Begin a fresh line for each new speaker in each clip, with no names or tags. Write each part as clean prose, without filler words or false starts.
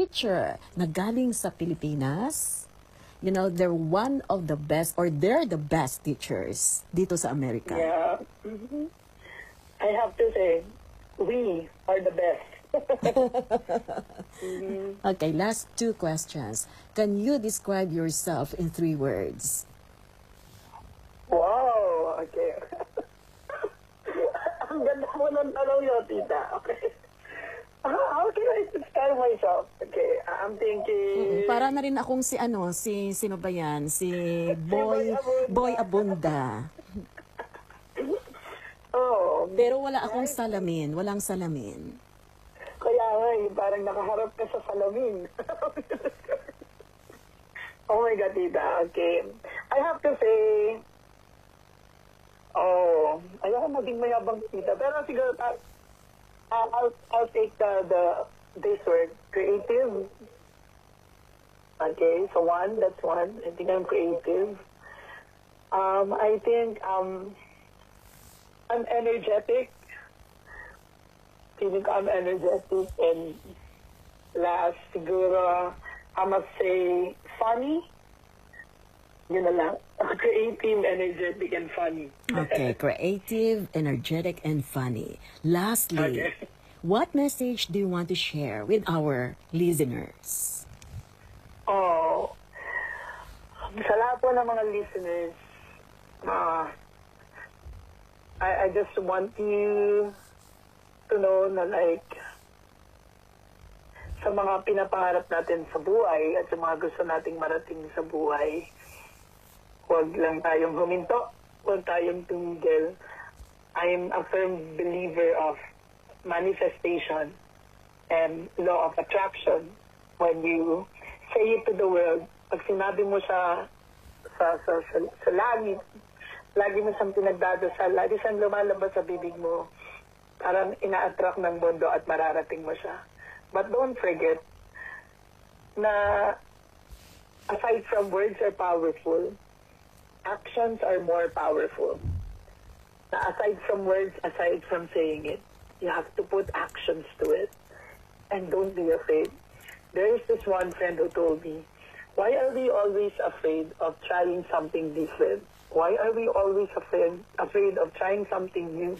teacher na galing sa Pilipinas. You know, they're one of the best, or they're the best teachers dito sa Amerika.
Yeah. I have to say, we are the best.
Okay, last 2 questions. Can you describe yourself in 3 words?
Wow, okay. Ang ganda mo ng tanong yun, tita. Okay. How can I describe myself? Okay, I'm thinking...
Para na rin akong sino ba yan? Si Boy Abunda.
Oh.
Pero wala akong salamin, walang salamin.
Kaya nga, parang nakaharap ka sa salamin. Oh my God, tita. Okay. I have to say, ayoko maging mayabang, tita. Pero siguro, I'll take this word, creative. Okay, so that's one. I think I'm creative. I think I'm energetic. Feeling ko I'm energetic. And last, siguro, I must say, funny. Yun na lang. Creative, energetic, and funny.
Okay, creative, energetic, and funny. Lastly, what message do you want to share with our listeners?
Sa lahat po ng mga listeners, I just want you to know na sa mga pinapangarap natin sa buhay at sa mga gusto nating marating sa buhay, huwag lang tayong huminto, huwag tayong tumigil. I'm a firm believer of manifestation and law of attraction. When you say it to the world, pag sinabi mo sa lagi mo siyang pinagdadasal, lagi siyang lumalabas sa bibig mo, parang ina-attract ng mundo at mararating mo siya. But don't forget na aside from words are powerful, actions are more powerful. Na aside from words, aside from saying it, you have to put actions to it. And don't be afraid. There is this one friend who told me, why are we always afraid of trying something different? Why are we always afraid of trying something new?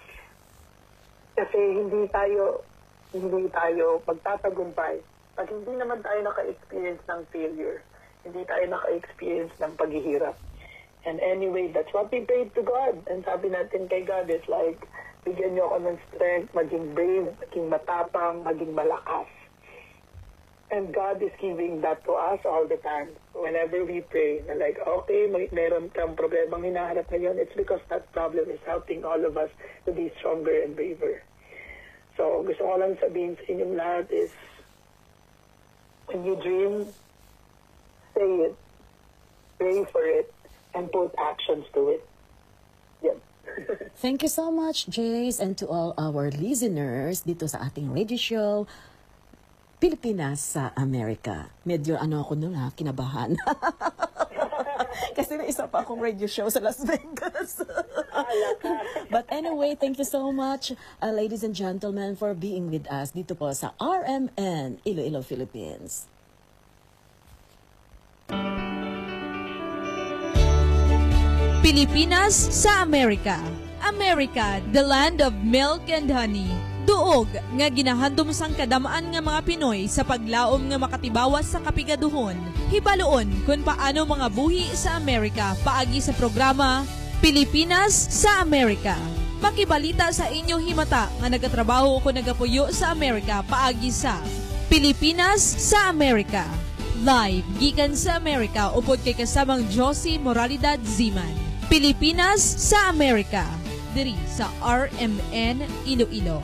Kasi hindi tayo magtatagumpay. Pag hindi naman tayo naka-experience ng failure, hindi tayo naka-experience ng paghihirap. And anyway, that's what we prayed to God. And sabi natin kay God, it's like, bigyan niyo ako ng strength, maging brave, maging matapang, maging malakas. And God is giving that to us all the time. Whenever we pray, na like, okay, meron kang problemang hinaharap ngayon, it's because that problem is helping all of us to be stronger and braver. So, gusto ko lang sabihin sa inyong lahat is, when you dream, say it, pray for it, and put actions to it. Yep.
Thank you so much, Jace, and to all our listeners dito sa ating radio show, Pilipinas sa Amerika. Medyo ako nun kinabahan. Kasi may isa pa akong radio show sa Las Vegas. But anyway, thank you so much, ladies and gentlemen, for being with us dito po sa RMN Iloilo, Philippines.
Pilipinas sa Amerika. America, the land of milk and honey. Duog nga ginahandom sang kadamaan nga mga Pinoy sa paglaom nga makatibawas sa kapigaduhon. Hibaloon kung paano mga buhi sa Amerika paagi sa programa Pilipinas sa Amerika. Makibalita sa inyong himata nga nagatrabaho o nagapuyo sa Amerika paagi sa Pilipinas sa Amerika. Live gikan sa Amerika upod kay kasamang Josie Moralidad Ziman. Pilipinas sa Amerika. Diri sa RMN Iloilo.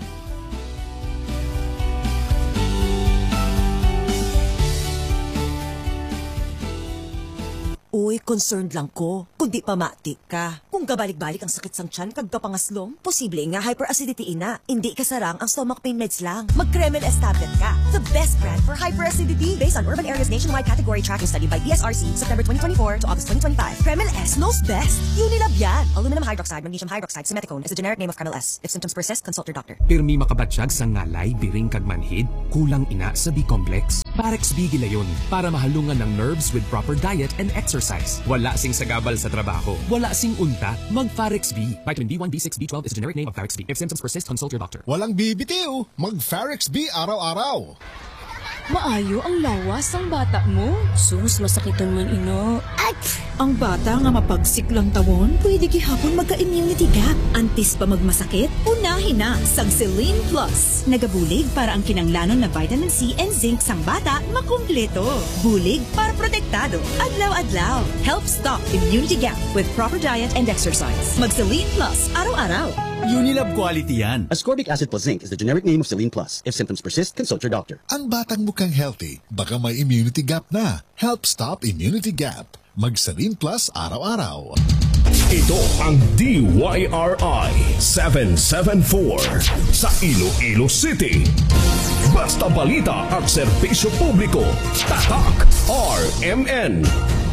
Uy, concerned lang ko. Kundi pamati ka. Kung kabalik-balik ang sakit sang tiyan kag kapangaslom, posible nga hyperacidity ina. Hindi kasarang ang stomach pain meds lang. Mag-Kremel S tablet ka. The best brand for hyperacidity. Based on Urban Area's nationwide category tracking study by ESRC, September 2024 to August 2025. Kremel S knows best. Unilab yan. Aluminum hydroxide, magnesium hydroxide, simeticone is the generic name of Kremel S. If symptoms persist, consult your doctor.
Pirmi makabatsyag sa ngalay, biring kag manhid, kulang ina sa B-complex. Parex B gilayon para mahalungan ng nerves with proper diet and exercise. Wala sing sagabal sa trabaho. Wala sing unta. Mag-Parex B. Vitamin B1, B6, B12 is a generic name of Parex B. If symptoms persist, consult your doctor.
Walang bibitiw. Mag-Farex B araw-araw.
Maayo ang lawas ang bata mo.
Sus, masakitan man ino.
Ay! Ang bata nga mapagsiklang tawon, pwede gihapon magka-immunity gap. Antes pa magmasakit, unahin na sang Celine Plus. Nagabulig para ang kinanglanon na vitamin C and zinc sang bata makumpleto. Bulig para protektado. Adlaw-adlaw. Help stop immunity gap with proper diet and exercise. Mag-Celine Plus araw-araw.
Unilab quality yan.
Ascorbic acid plus zinc is the generic name of Celine Plus. If symptoms persist, consult your doctor.
Ang batang mukhang healthy, baka may immunity gap na. Help stop immunity gap. Mag-Celine Plus araw-araw.
Ito ang DYRI 774 sa Iloilo City. Basta balita at serbisyo publiko. Tatak RMN.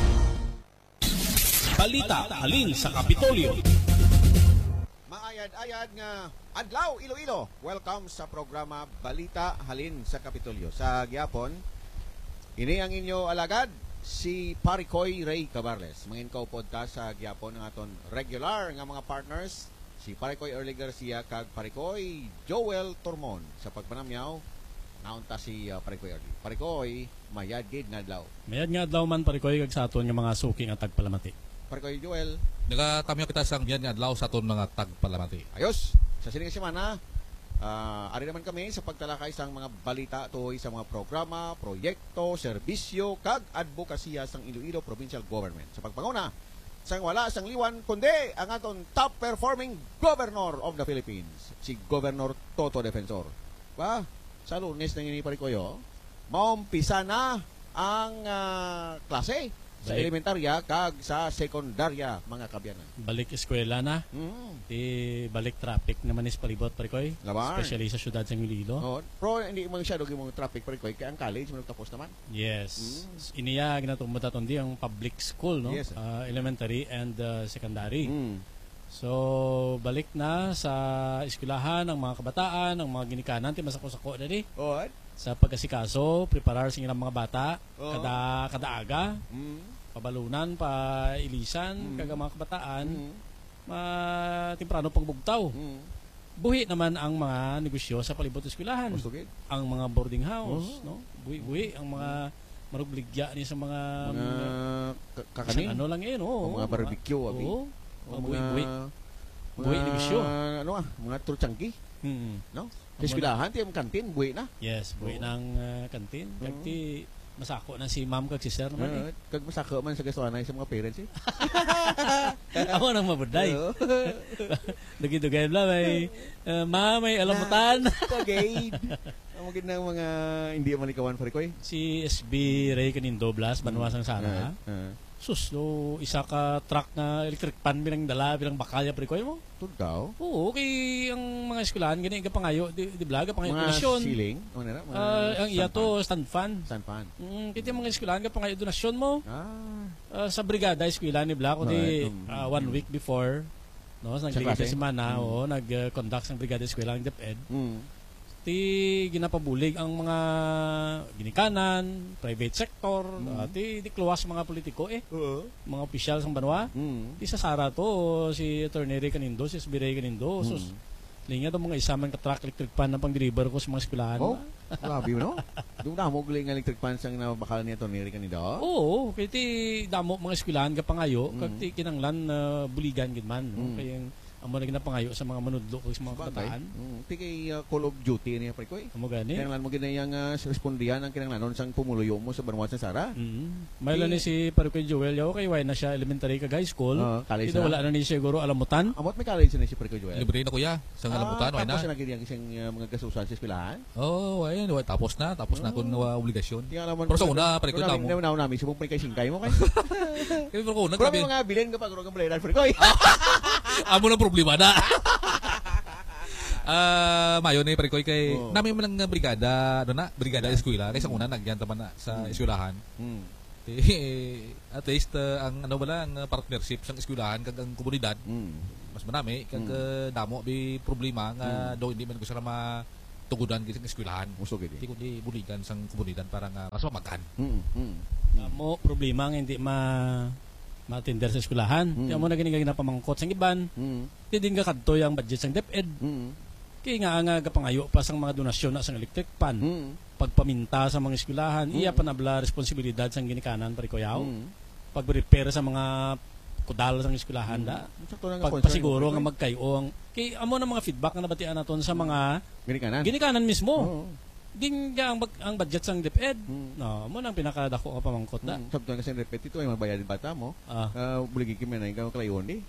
Balita halin sa Kapitolyo.
Ayad nga adlaw Iloilo. Welcome sa programa Balita Halin sa Kapitolyo. Sa gyapon, ini ang inyo alagad si Paricoy Ray Cabarles. Mangin ko podcast sa gyapon ng aton regular nga mga partners, si Paricoy Early Garcia kag Paricoy Joel Tormon. Sa pagpanamyaw, naunta si Paricoy Early. Paricoy, mayad gid nga adlaw.
Mayad nga adlaw man Paricoy kag sa aton nga mga suking at tagpalamati.
Paricoy Joel,
nagatamyo kita sang biyan nga adlaw sa aton mga tagpalamati.
Ayos. Sa sining semana, ari naman kami sa pagtalakay sang mga balita tuhoy sa mga programa, proyekto, serbisyo kag advokasya sang Iloilo Provincial Government. Sa pagpanguna, sang wala sang liwan kundi ang aton top performing governor of the Philippines, si Governor Toto Defensor. Ba, sa Lunes nang ini Paricoyo, maumpisa na ang klase sa elementarya kag sa sekundarya mga kabyanan.
Balik eskwela na. Balik traffic naman is palibot Paricoy. Especially sa syudad sa Iloilo.
Pero hindi mo masyado yung traffic Paricoy kaya ang college mo tapos naman.
Yes. Iniya ginatong matatondi ang public school, no?
Yes.
Elementary and secondary. So balik na sa eskwelahan ang mga kabataan, ang mga ginikanan ti masako-sako dali. Sa pagkasikaso, preparar sa ilang mga bata, kada aga, pabalunan, pailisan, kaga mga kabataan, temprano pagbugtaw. Buhi naman ang mga negosyo sa palibot eskwelahan. Ang mga boarding house, no? Buhi ang mga marugligya ni sa mga
kakanin.
Ano lang yun,
mga barbecue, abi.
Buhi negosyo.
Ano mga turchangki. No? Eskwelahan, tiyong kantin, buhi na.
Yes, buhi ng kantin. Kagti masako na si ma'am kag si sir naman eh.
Kag masako man sa gastuanay sa mga parents eh.
Ako nang mabuday. Dugay-dugay bla may may alamutan.
Pagade. Ang magid ng mga hindi man ikawan Paricoy.
Si SB Ray Canindo Blas Banwasang Sara. Sus, no, isa ka truck na electric pan bilang dala, bilang bakalya Paricoy mo?
Tudgaw?
Oo, kay ang mga eskwelahan, ganyan ka pangayo, di blaga, pangayo donasyon.
Mga ceiling?
Ang iya to, stand fan.
Stand fan.
Kaya mga eskwelahan ka pangayo donasyon mo. Sa brigada, eskwelahan ni Black, kundi 1 week before, no, sa nagligid na semana, nag-conduct sa brigada eskwelahan ng DepEd. Ti ginapabulig ang mga ginikanan, private sector, ti kluwas mga politiko mga opisyal sa banwa. Ti sa Sara to si Attorney Ray Canindo, si SB Ray Canindo. Sus, linya to mga isaman ka truck electric pan na pang-deliver ko sa mga eskwelahan.
Grabe mo no? Doon na mo galing electric pan sang nabakal ni Attorney Ray Canindo.
Oo, kay ti damo mga eskwelahan ka pangayo, kag ti kinanglan buligan gid man, kay amo na ginapangayo sa mga manudlo o sa mga kabataan.
Kay Call of Duty niya Paricoy.
Amo gani.
Kinanglan mo ginayang respondihan ang kinanglanon sang pumuluyo mo sa Banwas sa Sara.
May ni si Paricoy Joel yaw kay way na siya elementary kag high school. Ito wala na ni siguro alamutan.
Amot may college na si Paricoy Joel.
Libre na kuya sang alamutan way na.
Tapos na gid isang mga gasusan sa eskwelahan.
Way tapos na kun obligasyon. Pero sa una Paricoy tamo.
Nauna namin subong Paricoy singkay mo kay.
Kay pero kuna
grabe mga bilin ka pag rogang balay Paricoy.
Amo na problema na. Mayo ni Paricoy kay namin man lang brigada, brigada eskwela kay sa una nagyan taman na sa eskwelahan. At least ang ang partnership sa eskwelahan kag ang komunidad. Mas manami kag damo bi problema nga do hindi man gusto na tugudan sa eskwelahan.
Uso gid.
Di kundi buligan sang komunidad para nga mas mamagan.
Mo problema nga hindi matender sa eskwelahan. Di mo na gini na pamangkot sang iban. Di din ka kadto yang budget sang DepEd. Kaya nga kapangayo pa sang mga donasyon na sang electric pan. Pagpaminta sa mga eskwelahan, iya pa nabla responsibilidad sang ginikanan parikoyaw. Pag-repair sa mga kudal sang eskwelahan da. Pagpasiguro nga magkayo ang kay amo na mga feedback nga nabatian naton sa mga ginikanan mismo. Ding ang budget sang DepEd. No, mo nang pinakadako ka pamangkot da.
Sabto kasi DepEd ito ay magbayad bata mo. Buligi kimi na ikaw klayon di.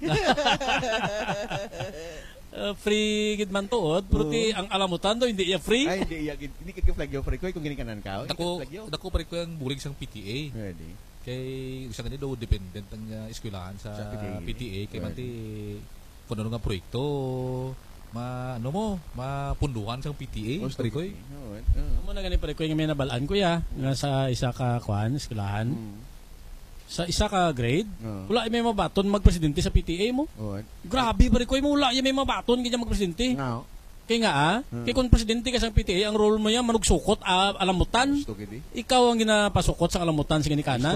Free gid man tuod, pero ang alamutan do hindi iya free.
Ay hindi ka flag yo free ko kung ginikanan ka.
Dako pare ko ang bulig sang PTA.
Ready.
Kay isa kanila do dependent ang eskwelahan sa PTA kay manti kuno nga proyekto mapunduhan sang PTA pare ko.
Amo na gani pare ko nga may nabalaan ko ya nga sa isa ka kwan eskwelahan. Sa isa ka grade, wala may mabaton magpresidente sa PTA mo. Grabe pare ko mo wala may mabaton kanya magpresidente. Kaya nga kay kung presidente ka sa PTA, ang role mo yan manugsukot alamutan. Ikaw ang ginapasukot sa alamutan sa ginikanan.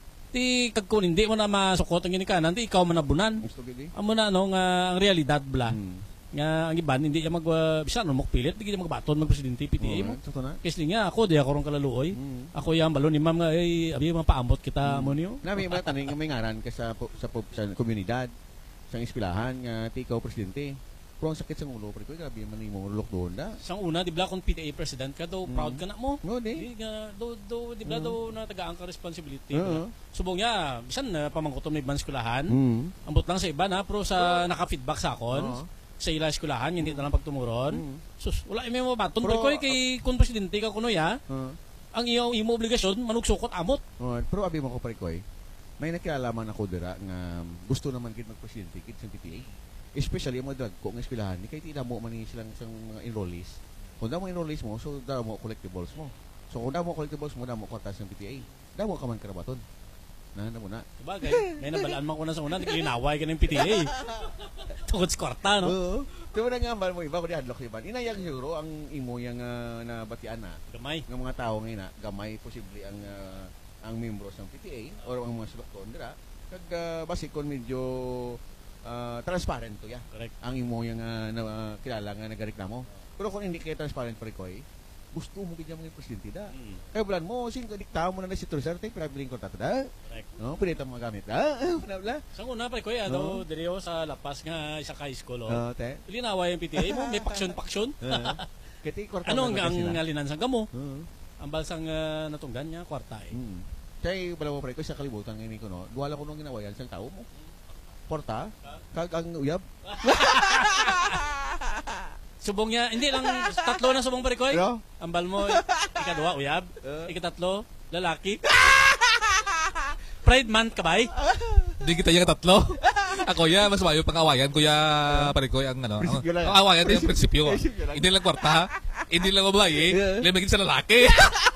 Ti kagkun hindi mo na masukot ang ginikanan, ti ikaw manabunan. Amo na ang realidad bla. Nga ang iban hindi ya bisa no mokpilit di magbaton magpresidente PTA mo. Kasi nga ako di ako ron kalaluoy. Ako yang balon ni ma'am nga abi mapaambot kita mo niyo.
Nami mga taning may ngaran ka sa komunidad sa eskwelahan nga ti ikaw presidente. Pero ang sakit sa ulo, pero grabe man yung ulok doon da.
Sang una, di ba kung PTA president ka, do proud ka na mo. Di ba do na tagaan ka responsibility. Subong niya, bisan pamangkutom na ibang skulahan. Ambot lang sa iba na, pero sa naka-feedback sa akon, sa ila skulahan, hindi na lang pagtumuron. Sus, wala may mabaton. Pero kay kung presidente ka kuno ya, ang iyong obligasyon, manugsukot amot.
Pero abi mo ko pare ko may nakilalaman ako dira nga gusto naman kit magpresidente kit sa PTA. Especially ang mga drug ko ng eskwelahan, kaya tila mo man silang mga enrollees. Kung daw mo enrollees mo, so daw mo collectibles mo. So kung daw mo collectibles mo, daw mo kwartas ng PTA. Daw mo ka man karabaton. Nahanda mo na.
Sabagay, may nabalaan man ko na sa una, nagkilinaway ka ng PTA. Tungkol sa kwarta, no?
Oo. Ito mo na nga mo, iba ko di adlock iba. Inayang siguro ang imo yung nabatian na.
Gamay.
Ng mga tao ngayon na, gamay posible ang membros ng PTA o ang mga sulokton dira. Kag basikon medyo transparent to ya.
Correct.
Ang imo yung kilala nga nagareklamo. Pero kung hindi kayo transparent pa rin ko gusto mo ganyan mga presidente da. Kaya bulan mo, diktahan mo na si Trusar, tayo pinabiling kontrata da.
Correct.
No, pinita mo magamit da. Pinabla.
Sa una pa ko diriyo sa Lapas nga isa ka high school
te.
Linaway yung PTA mo, may paksyon.
Kati kwarta.
Ano ang linansang kamo? Ang balsang natunggan niya kwarta
Kaya bala mo pre ko sa kalibutan ngayon ko no. Duwala ko nung ginawayan sa tao mo. Porta, kag ang uyab.
Subong niya, hindi lang tatlo na subong parikoy.
Pero?
Ambal mo, ikadua uyab, ikatatlo lalaki. Pride month ka bay?
Hindi kita yung tatlo. Ako ya, mas mayo pang-awayan kuya parikoy ang ang awayan yung prinsipyo. Hindi lang kwarta, hindi lang babae, limagin sa lalaki.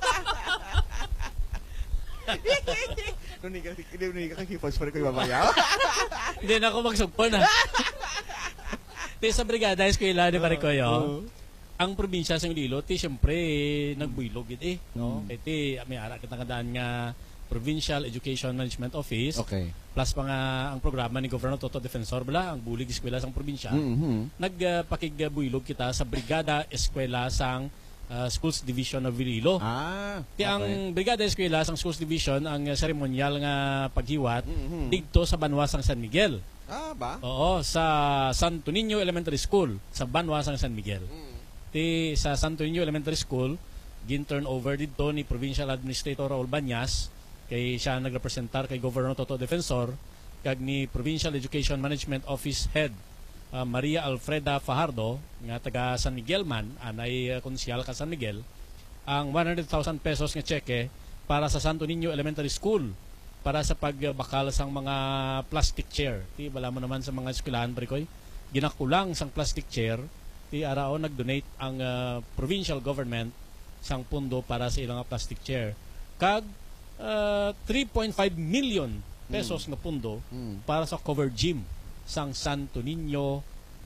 Hindi ka kakipos pa rin ko yung mamaya.
Hindi na ako magsugpon sa brigada eskwela ni Parikoyo. Ang probinsya sa Iloilo, siyempre nagbuilog no? Iti may ara kitang nga Provincial Education Management Office.
Okay.
Plus pa nga ang programa ni Governor Toto Defensor bala, ang bulig eskwela sang probinsya. Nagpakigbuilog kita sa brigada eskwela sang Schools Division of Iloilo.
Okay.
Ang Brigada Eskwela sang Schools Division ang seremonyal nga paghiwat dito sa Banwa sang San Miguel.
Ba?
Oo, sa Santo Niño Elementary School sa Banwa sang San Miguel. Sa Santo Niño Elementary School, gin-turn over dito ni Provincial Administrator Raul Banyas kay siya nagrepresentar kay Governor Toto Defensor kag ni Provincial Education Management Office Head Maria Alfreda Fajardo nga taga San Miguel man, anay konsyal ka San Miguel, ang 100,000 pesos nga cheque para sa Santo Niño Elementary School para sa pagbakal sang mga plastic chair. Ti bala mo naman sa mga eskwelahan parikoy, ginakulang sang plastic chair, ti arao nag-donate ang provincial government sang pundo para sa ilang plastic chair. Kag 3.5 million pesos nga pundo para sa cover gym sang Santo Niño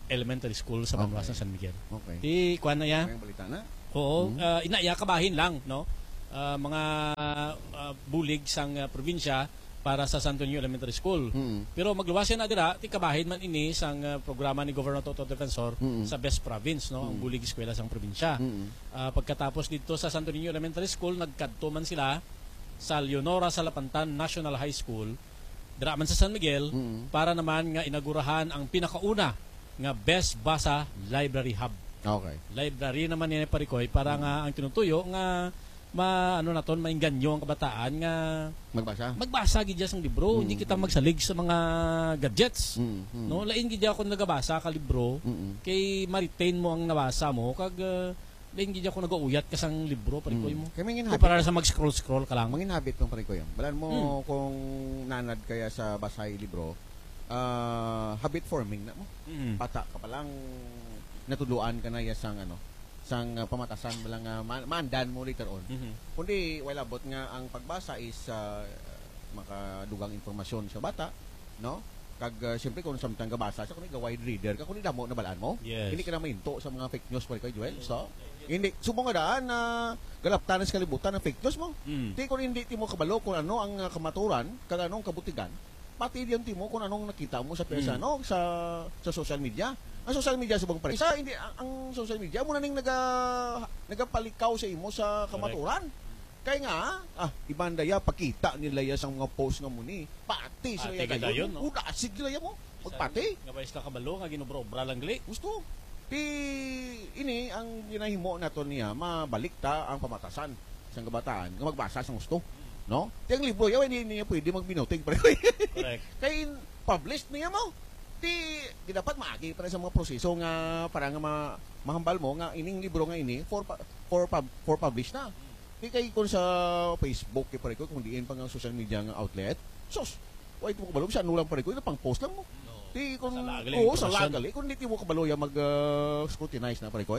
Elementary School sa Banwas ng San Miguel.
Okay.
Di kuan na ya.
May balita na?
Oo, inaya kabahin lang, no? Mga bulig sang probinsya para sa Santo Niño Elementary School. Pero magluwasin na dira ti kabahin man ini sang programa ni Governor Toto Defensor sa Best Province, no, ang bulig eskwela sang probinsya. Pagkatapos dito sa Santo Niño Elementary School, nagkadto man sila sa Leonora Salapantan National High School dira man sa San Miguel para naman nga inagurahan ang pinakauna nga Best Basa Library Hub.
Okay.
Library naman ni Parikoy para nga ang tinutuyo nga mainganyo ang kabataan nga magbasa gid sa libro, hindi kita magsalig sa mga gadgets. No, lain gid ako nagabasa ka libro kay ma-retain mo ang nabasa mo kag lain gid ako nagauyat ka sang libro Parikoy mo. Para sa mag-scroll ka lang.
Mangin habit ng Parikoy. Balan mo kung nanad kaya sa basay libro, habit forming na mo. Bata ka pa lang natuluan ka na sang sang pamatasan lang maandan mo later on. Kundi while abot nga ang pagbasa is makadugang informasyon sa bata, no? Kag siyempre kung samtang gabasa sa kundi wide reader ka kundi damo na balaan mo. Hindi ka na mainto sa mga fake news Parikoy Joel. So hindi sumo nga daan na galaptanan sa kalibutan ng fake news mo. Di kung hindi ti mo kabalo kung ano ang kamaturan kag anong kabutigan, pati diyon ti mo kung anong nakita mo sa persano sa social media. Ang social media subong pa rin. Hindi ang social media mo na ning nagapalikaw sa imo sa kamaturan. Kaya nga, ibanda ya pakita nila ya sa mga post nga muni. Pati sila ya kayo. Udasig nila ya mo. Magpati.
Nga ba isla kabalo nga ginobra-obra lang gali.
Gusto. Ini ang ginahimo nato niya mabalik ta ang pamatasan sa kabataan nga magbasa sa gusto. No? Yang libro ya hindi niya pwede magbinoting pa rin.
Correct.
Kaya published niya mo. Di dapat maagi para sa mga proseso nga para nga mahambal mo nga ining libro nga ini for publish na. Di kay kung sa Facebook kay pare ko kung diin pa nga social media nga outlet. Sus, why mo kabalo sa anulang pare ko ina pang post lang mo. Di kung sa lagali kung di mo kabalo ya mag scrutinize na pare ko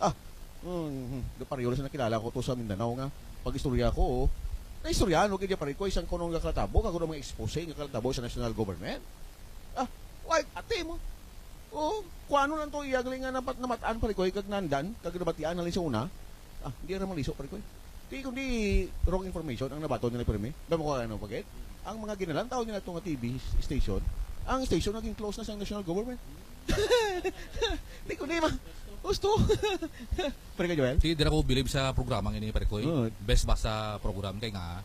do pareho sa nakilala ko to sa Mindanao nga pag istorya ko na istoryano kay pare ko isang kunong kakatabo kag mga expose nga kakatabo sa national government. Why, ate mo. Kung ano lang ito, iyagaling nga namataan parikoy, kag nandan, kag nabatian na lang sa una, hindi na maliso parikoy. Kundi wrong information ang nabato nila pirmi. Damo ko ano pagit. Ang mga ginalang tao nila itong TV station, ang station naging close na sa national government. Kundi ma. Gusto. Parikoy Joel?
Sige, di na ko believe sa programang ini parikoy. Best ba sa program kay nga,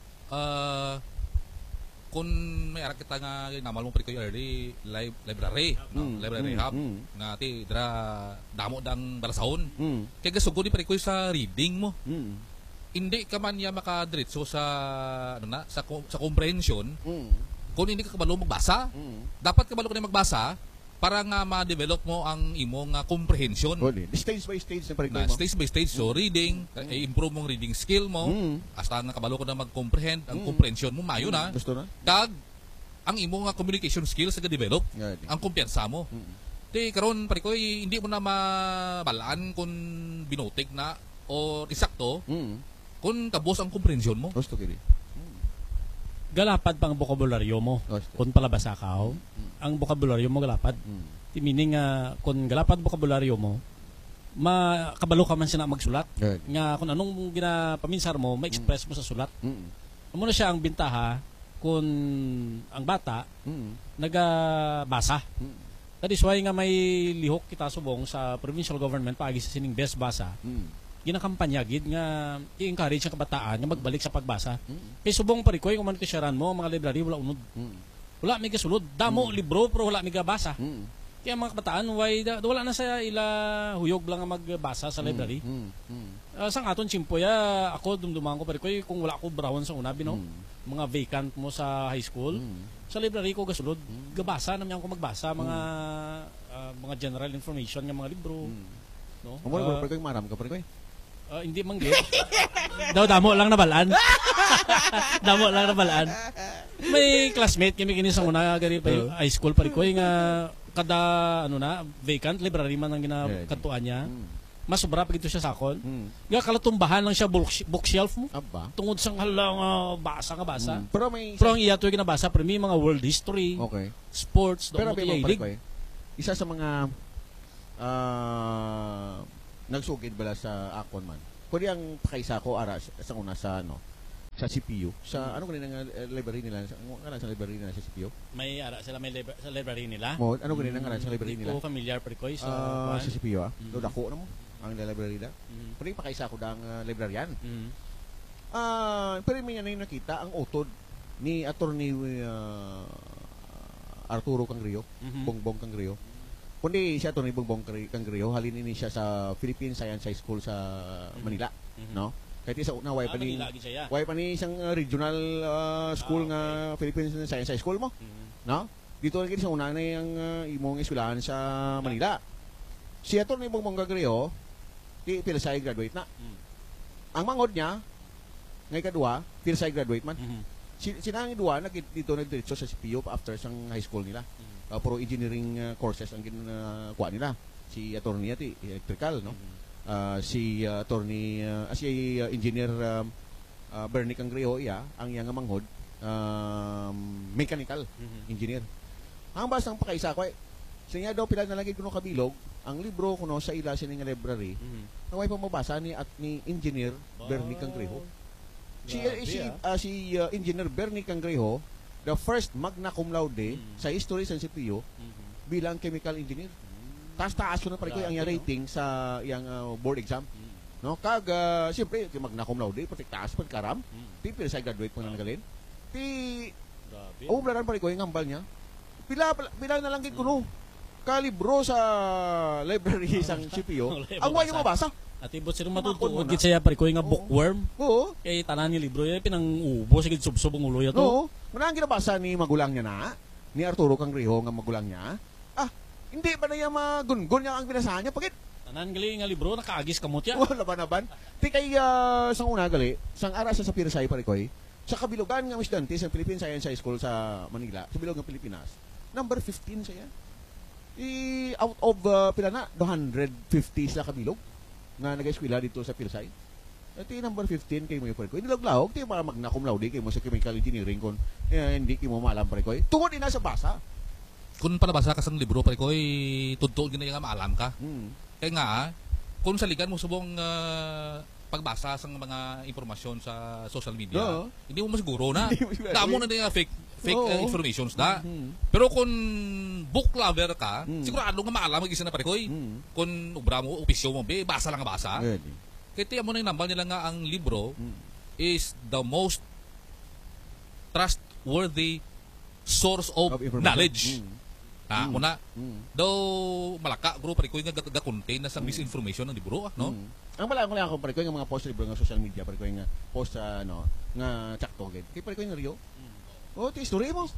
kung may arak kita nga namal mo Parikoy early library library hub nga ti dra damo dang balasahon kay gasugod ni Parikoy sa reading mo hindi ka man ya makadiretso sa sa comprehension kung hindi ka kabalo magbasa dapat kabalo ka na magbasa para nga ma-develop mo ang imong comprehension.
Stage by stage na Parikoy mo.
Stage by stage. So reading, improve mong reading skill mo. Hasta nga kabalo ko na mag-comprehend, ang comprehension mo mayo na.
Gusto na.
Kag ang imong communication skills sa develop, ang kumpiyansa mo. Di karon Parikoy hindi mo na mabalaan kung binotik na o isakto kung kabos ang comprehension mo.
Gusto kini.
Galapad pang bokabularyo mo. Kung palabasa ka, ang bokabularyo mo galapad. Meaning, kung galapad bokabularyo mo, makabalo ka man siya na magsulat. Nga kung anong ginapaminsar mo, ma-express mo sa sulat. Muna siya ang bintaha kung ang bata nagabasa. That is why nga may lihok kita subong sa provincial government paagi sa sining best basa. Ginakampanya gid nga i-encourage ang kabataan nga magbalik sa pagbasa. Kay subong Parikoy kung man kisyaran mo mga library wala unod. Wala may kasulod. Damo libro pero wala may gabasa. Kaya mga kabataan wala na sa ila huyog lang nga magbasa sa library. Sang aton simpoya ako dumduman ko Parikoy kung wala ko brawon sa una bino. Mga vacant mo sa high school. Sa library ko gasulod. Gabasa naman ko magbasa mga general information nga mga libro. No?
Amo Parikoy maram ka Parikoy.
Hindi manggit. Damo lang nabalaan. Damo lang nabalaan. May classmate kami kini sa una gari pa high school Parikoy nga kada vacant library man ang ginakatuan niya. Mas sobra pa gito siya sakon. Nga kalatumbahan lang siya bookshelf mo. Tungod sa halang basa nga basa.
Pero
ang iya to ginabasa pero may mga world history.
Okay.
Sports,
pero may Parikoy. Isa sa mga nagsugid bala sa akon man. Kundi ang pakaisa ko ara sa una sa ano sa CPU. Sa ano ganun ang library nila? Sa library nila sa CPU?
May ara sila may sa library nila.
Mo, ano ganun ang sa library nila?
Hindi ko familiar per ko
sa CPU Do dako na mo ang library nila. Kundi pakaisa ko dang librarian. Pero may na nakita ang utod ni attorney Arturo Cangrio, Bongbong Cangrio. Kundi siya attorney Bongbong Cangrio, halin ini siya sa Philippine Science High School sa Manila, no? Kahit isa na way pa ni isang regional school nga Philippine Science High School mo, no? Dito lagi sa una na yung imong eskwelahan sa Manila. Si attorney Bongbong Cangrio, di Pilsay graduate na. Ang mangod niya ngay kadua, Pilsay graduate man. Sinang duwa dito nagdiretso sa CPU after sang high school nila. Pro engineering courses ang ginakuha nila. Si attorney ati electrical, no? Si attorney si engineer Bernie Cangrio ang yang manghod mechanical engineer. Ang basang pakaisa ko siya daw pila na lagi kuno kabilog ang libro kuno sa ila sining library. Naway pa mabasa ni engineer Bernie Cangrio. Si engineer Bernie Cangrio, the first magna cum laude sa history sa CPU bilang chemical engineer. Taas na pare ko ang rating sa yang board exam. No, kag siyempre magna cum laude, pati taas pa karam. Pipil sa graduate mo na nagalin. Blaran pare ko yung ambal niya. Pila na lang gid kuno. Kalibro sa library sang CPU. Ang way mabasa.
At ibot sila matutuod gid siya pare ko nga bookworm.
Oo.
Kay tanan ni libro ya pinang-ubo sigid subsob ang ulo ya to.
Oo. Muna ang ginabasa ni magulang niya na, ni Arturo Cangrio nga magulang niya. Hindi ba na yung magungun niya ang binasahan niya? Pagit?
Tanan gali nga libro nakaagis kamot ya.
Wala ba? Ti kay sang una gali, sang ara sa Pirsay pare ko sa kabilugan nga estudyante sa Philippine Science High School sa Manila, sa bilog ng Pilipinas. Number 15 siya. Out of pila na 250 sa kabilog nga nag-eskwela dito sa Pirsay. At number 15 kay mo pare ko. Inilaglaog ti magna cum laude kay mo sa chemical engineering kon hindi kay mo maalam pare ko. Tungod ina sa basa.
Kung panabasa ka sa libro pare ko tudto gina nga maalam ka. Kaya nga kung saligan mo subong pagbasa sa mga impormasyon sa social media, hindi mo masiguro na. Damo na nga fake informations na. Pero kung book lover ka, sigurado nga maalam mag-isa na pare ko. Kung ubra mo, opisyo mo, basa lang nga basa. Kaya tiyan mo na yung nambal nila nga ang libro is the most trustworthy source of knowledge. Muna, daw malaka, bro, pare ko yung contain na sa misinformation ng libro, no?
Ang malaki ako, pare ko yung mga post libro ng social media, pare ko yung post sa, nga tsakto, kaya pare ko yung Rio. Ti story mo.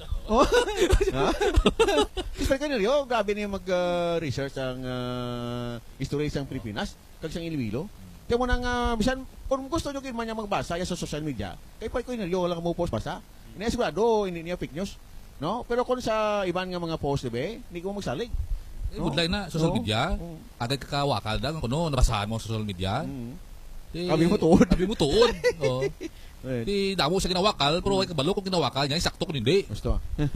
Pare ko yung Rio, grabe na yung mag-research ang history sa Pilipinas, kag sa Iloilo. Kaya mo nang, bisan, kung gusto nyo man niya magbasa sa social media, kaya pare ko yung Rio, wala ka mo post basa. Hindi sigurado, hindi niya fake news. No? Pero kung sa ibang nga mga post, hindi ko magsalig.
Budlay na social media. Agad kakawakal lang kuno nabasahan mo sa social media.
Abi mo tuod.
Di damo sa ginawakal pero ay kabalo kung ginawakal niya sakto kun hindi.
Gusto.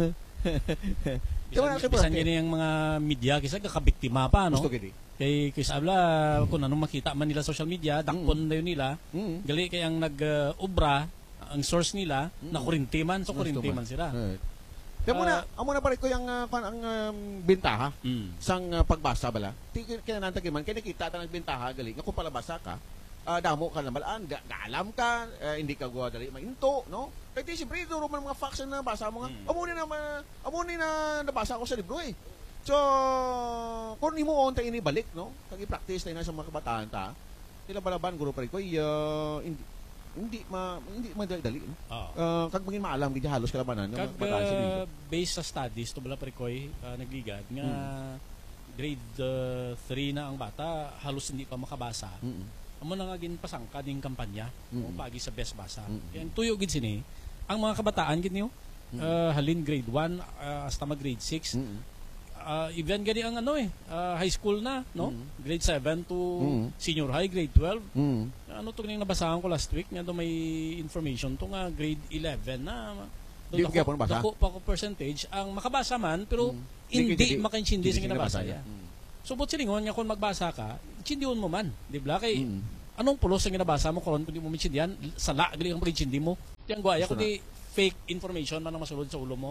Bisan gini yung mga media kasi kakabiktima pa no.
Gusto gidi.
Kay sabla kung anong makita man nila social media, dakpon dayon nila. Gali kay ang nag-ubra ang source nila na kurintiman so kurintiman sila.
Kaya amo na pare ko yung bentaha sang pagbasa bala. Kaya nantagin man, kaya nakita ta ng bentaha gali nga kung palabasa ka, damo ka naman, gaalam ka, hindi ka gawa dali mainto, no? Kaya siyempre, duro man mga facts na nabasa mo nga. Amo ni na nabasa ko sa libro So, kung hindi mo ontay inibalik, no? Kag i-practice tayo na sa mga kabataan ta, nila balaban, guro pare ko, hindi madali. Kag maging maalam gid halos kalabanan
kag based sa studies to bala parikoy nagligad nga grade 3 na ang bata halos hindi pa makabasa. Amo na nga gin pasangka ding kampanya pagi sa best basa. Kaya tuyo gid sini ang mga kabataan gid niyo halin grade 1 hasta mag grade 6. Even gani ang high school na, no? Grade 7 to senior high, grade 12. Ano to ning nabasahan ko last week, nga do may information to nga grade 11 na. Dako pa ko percentage ang makabasa man pero hindi makaintindi sa ginabasa niya. Subot silingon nga kung magbasa ka, chindiyon mo man, di ba? Kay anong pulos ang ginabasa mo karon kundi mo mitsindihan, sala gali ang pagchindi mo. Tiyang guaya kundi fake information man ang masulod sa ulo mo.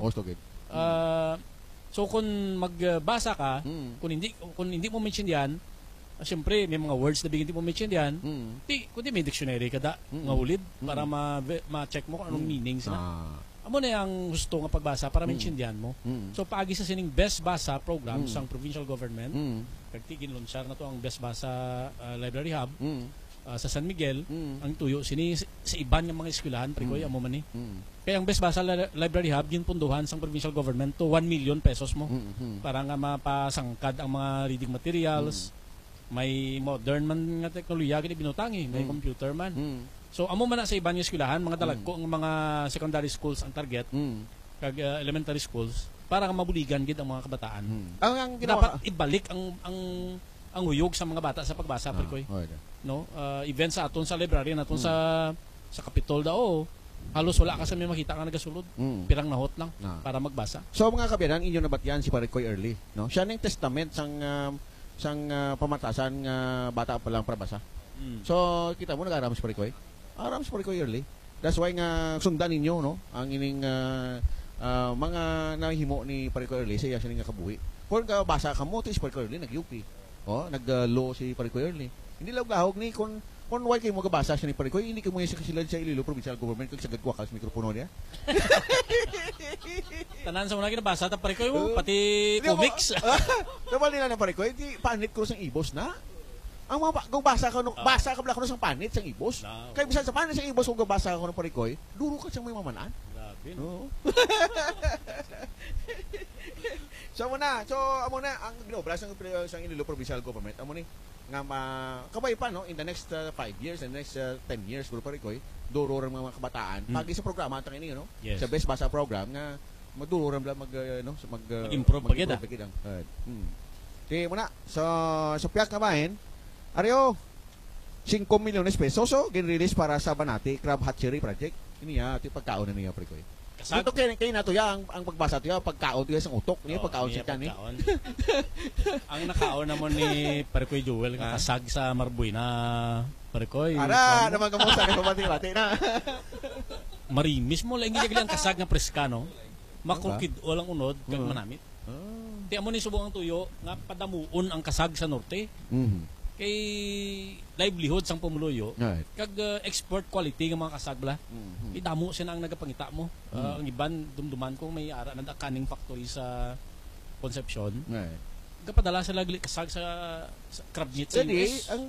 So kung magbasa ka, kung hindi mo mitsindihan, siyempre may mga words na bigyan di mo mitsindihan, kundi may dictionary kada nga ulid para ma-check mo kung anong meaning sila. Amo na ang gusto nga pagbasa para maintindihan mo. So paagi sa sining best basa program sang provincial government, kagtigin lunsar na to ang best basa library hub sa San Miguel, ang tuyo sini sa iban nga mga eskwelahan prekoy amo man ni. Kaya ang best basa library hub ginpunduhan sang provincial government to 1 million pesos mo para nga mapasangkad ang mga reading materials. May modern man nga teknolohiya gini binutangi, may computer man. So amo man na sa iban nga eskwelahan, mga dalagko ang mga secondary schools ang target, kag elementary schools para nga mabuligan gid ang mga kabataan.
Ang
dapat ibalik ang huyog sa mga bata sa pagbasa prekoy. No? Event sa aton sa library naton sa Capitol dao. Halos wala ka sa may makita nga nagasulod. Pirang nahot lang para magbasa.
So mga kabiyanan, inyo nabatyan si Parekoy Early, no? Siya ning testament sang pamatasan nga bata pa lang para basa. So kita mo nag-aram si Parekoy. Aram sa Parekoy Early. That's why nga sundan ninyo, no? Ang ining mga nahimo ni Parekoy Early sa iya sining nga kabuhi. Kung basa ka mo si Parekoy Early nag-UP. Nag-law si Parekoy Early. Hindi lang gahog ni kung why kayo magabasa siya ni Parekoy, hindi kayo mo yung kasilad sa Iloilo Provincial Government kung sagad ko akal sa mikropono niya.
Tanan sa mga kinabasa ta Parekoy mo, pati comics.
Naman nila ng Parekoy, di panit ko sang ibos na. Ang mga kung basa ka bala ko ng panit sang ibos. Kaya bisan sa panit sang ibos kung basa ka ng Parekoy, duro ka siyang may mamanaan. Grabe. No. So amo na ang ginobra sang Iloilo Provincial Government. Amo ni nga kabay pa no in the next 5 years and next 10 years guro Parekoy, duro ra mga kabataan pagi sa programa tang ini no. Sa best basa program nga maduro ra
mag-improve pagid.
Di mo na sa piyak na bahin Aryo, 5 milyones pesos gin-release para sa Banati Crab Hatchery Project. Ini ati pagkaon na niya Parekoy. Ito kay nato ya ang pagbasa tiya pagkaon tiya sang utok niya pagkaon siya ni.
Ang nakaon namon ni Parekoy Joel nga kasag sa Marbuy na Parekoy.
Ara naman kamo sa pabati-bati na.
Marimis mo lang gid ang kasag nga preska no. Makukid walang unod kag manamit. Ti amo ni subong ang tuyo nga padamuon ang kasag sa norte. Kay livelihood sang pumuluyo kag export quality ng mga kasagla idamo sila ang nagapangita mo ang iban dumduman kung may ara na kaning factory sa Concepcion gapadala sila kasag sa crab meat sa US
ang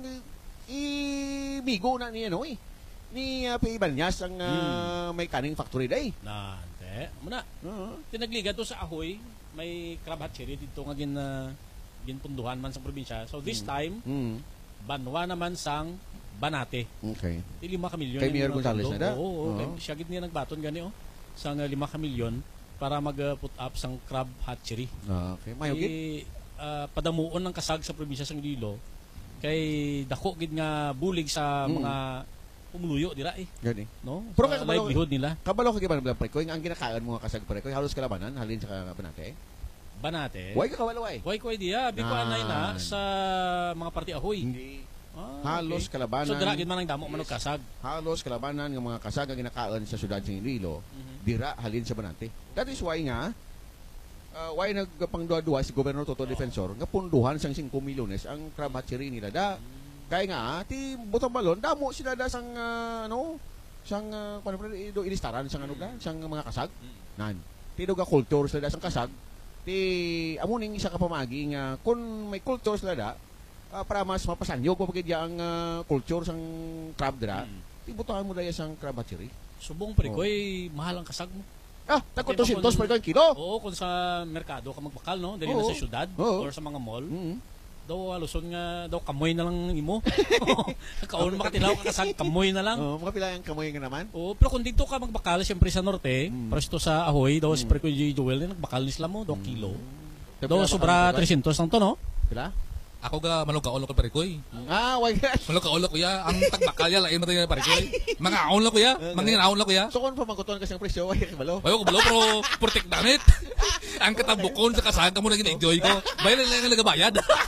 ibigo na niya no ni Pibanyas ang may kaning factory day
muna tinagliga to sa Ahoy may crab hatchery dito nga ginpunduhan man sa probinsya. So this time, banwa naman sang Banate.
Okay.
5 ka milyon.
Kay Mayor Gonzales na da?
Oo. Siya gid niya nagbaton gani sang 5 ka milyon para mag-put up sang crab hatchery.
Okay. Mayo gid.
Padamuon ng kasag sa probinsya sang Iloilo. Kay dako gid nga bulig sa mga pumuluyo dira
Gani.
No?
Pero
livelihood nila.
Kabalo ka giban Parekoy ang ginakaon mo nga kasag Parekoy halos kalabanan halin sa Banate.
Banate.
Why ka kawalaway?
Why ko idea? Biko anay na sa mga party Ahoy.
Hindi. Halos kalabanan.
So dira gid man ang damo manog kasag.
Halos kalabanan ng mga kasag ang ginakaon sa syudad ng Iloilo. Dira halin sa Banate. That is why nga why nagpangduwa-duwa si Gobernador Toto Defensor nga punduhan sang 5 milyones ang crab hatchery nila da. Kaya nga ti butang balon damo sila da sang sang paano ilistaran sang sang mga kasag. Nan. Ti duga culture sila da sang kasag. Ti amuning isa ka pamagi nga kung may culture sila da para mas mapasanyo ko pagid ang culture sang crab dira ti butangan mo daya sang crab hatchery
subong Parekoy mahal ang kasag mo
tagko 200 per kilo
kung sa merkado ka magbakal no dali na sa syudad or sa mga mall daw aluson nga daw kamoy na lang imo kaon makatilaw ka kasag kamoy na lang
mga pila ang kamoy nga naman
pero kung dito ka magbakal siyempre sa norte pero ito sa Ahoy daw si Parekoy Joel nagbakal nisla mo 2 kilo daw sobra 300 lang to no
pila
ako ga malog-kaulok ko Parekoy.
Why God.
Malog-kaulok ko ya. Ang tagbakalya lain mo tayo Parekoy. Mga aon lang ko ya. Mga aon lang ko ya.
So kung pamaguton kasi ang presyo, why ka balo?
Bayo ko balo pero protect damit. Ang katabukon sa kasag ka mo na gina-enjoy ko. Bayan lang ang nagabayad.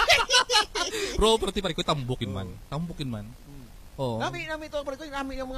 Property pare ko tambukin man. Tambukin man. Oh.
Nami to pare ko, nami yung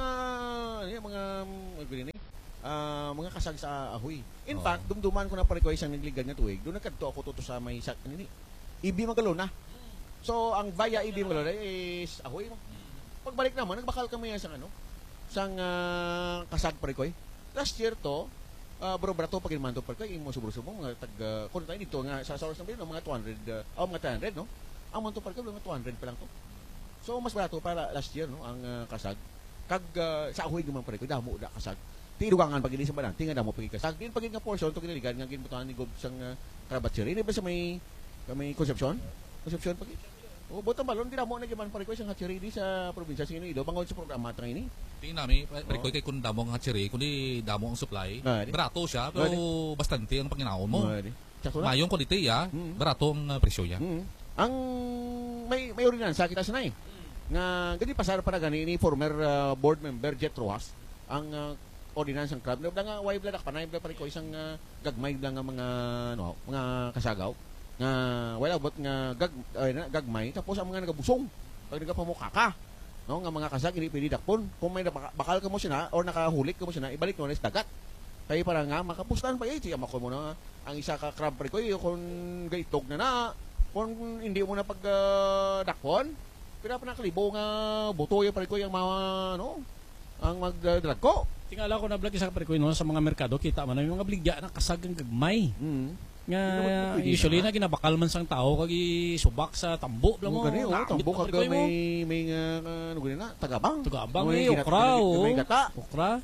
mga kasag sa ahoy. In fact, dumduman ko na pare ko isang nagligad nga tuig. Doon nagkadto ako tuto sa may sak nini. Ibi Magalona. So ang via Ibi Magalona is ahoy mo. Pagbalik naman, nagbakal kami sa sang kasag pare ko. Last year to, bro brato pag inmanto pare ko, imo subro-subro mga tag kun tayo dito nga sa source ng mga 200 mga 300 no. Ang manto pare ko mga 200 pa lang to. So mas barato para last year no ang kasag. Kag sa ahoy guman pare ko damo da kasag. Tidugangan pag sa banan, tinga damo pag kasag. Din pag nga portion to kiniligan nga ginbutan ni gob sang Karabatsiri. Di ba sa may Concepcion? Concepcion pag. O botong balon di damo na giman pare ko sang hatsiri di sa probinsya sa Iloilo bangod sa programa tang ini.
Tingin nami pare ko kay kun damo ang hatsiri kundi damo ang supply. Barato siya pero bastante ang panginahon mo. Mayong quality barato ang presyo niya.
Ang may ordinansa kita sanay nga gani pasar para gani ni former board member Jet Rojas ang ordinansa ng club nga way bladak panay pare ko isang gagmay lang nga mga kasagaw nga wala bot nga gagmay tapos ang mga nagabusong pag nagapamukaka no nga mga kasag hindi pwede dakpon kung may bakal ka mo sina or nakahulik ka mo sina ibalik mo na sa dagat kay para nga makapustahan pa iti amako mo na ang isa ka crab pare ko kung gaitog na kung hindi mo na pag dakpon pila pa nakalibo nga buto yung pare ko yung mga ang magdrag ko.
Tingala ko na vlog isa pare ko sa mga merkado kita man yung mga bligya na kasagang gagmay. Nga usually na ginabakal man sang tao kag subak sa tambo bla mo.
Tambo kag may tagabang.
May okra
may gata.
Okra.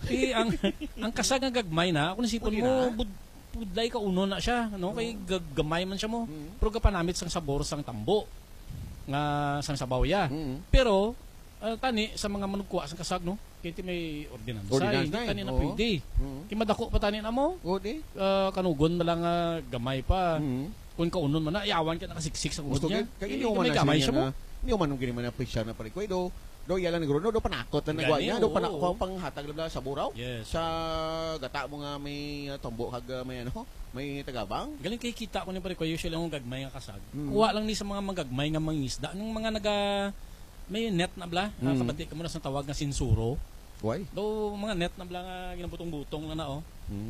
Ang kasagang gagmay na kung sipon mo budlay ka uno na siya no kay gagamay man siya mo. Pero gapanamit sang sabor sang tambo nga sang sabaw ya. Pero tani sa mga manugkuha sang kasag no kay may ordinansa tani na pwede kay madako pa tani na mo kanugon na lang gamay pa kung kaunon man na iawan ka nakasiksik sa gusto niya
kay hindi mo man gamay siya mo hindi mo man gini man na pressure na pare ko do yala nagro do panakot na nagwa niya do panakot pang hatag lang sa buraw sa gata mo nga may tombo kag may tagabang
galing kay kita ko ni pare ko usually ang gagmay nga kasag kuha lang ni sa mga magagmay nga mangisda ng mga may net na bla kabati ka mo na sa tawag nga sinsuro do mga net na bla nga ginabutong-butong na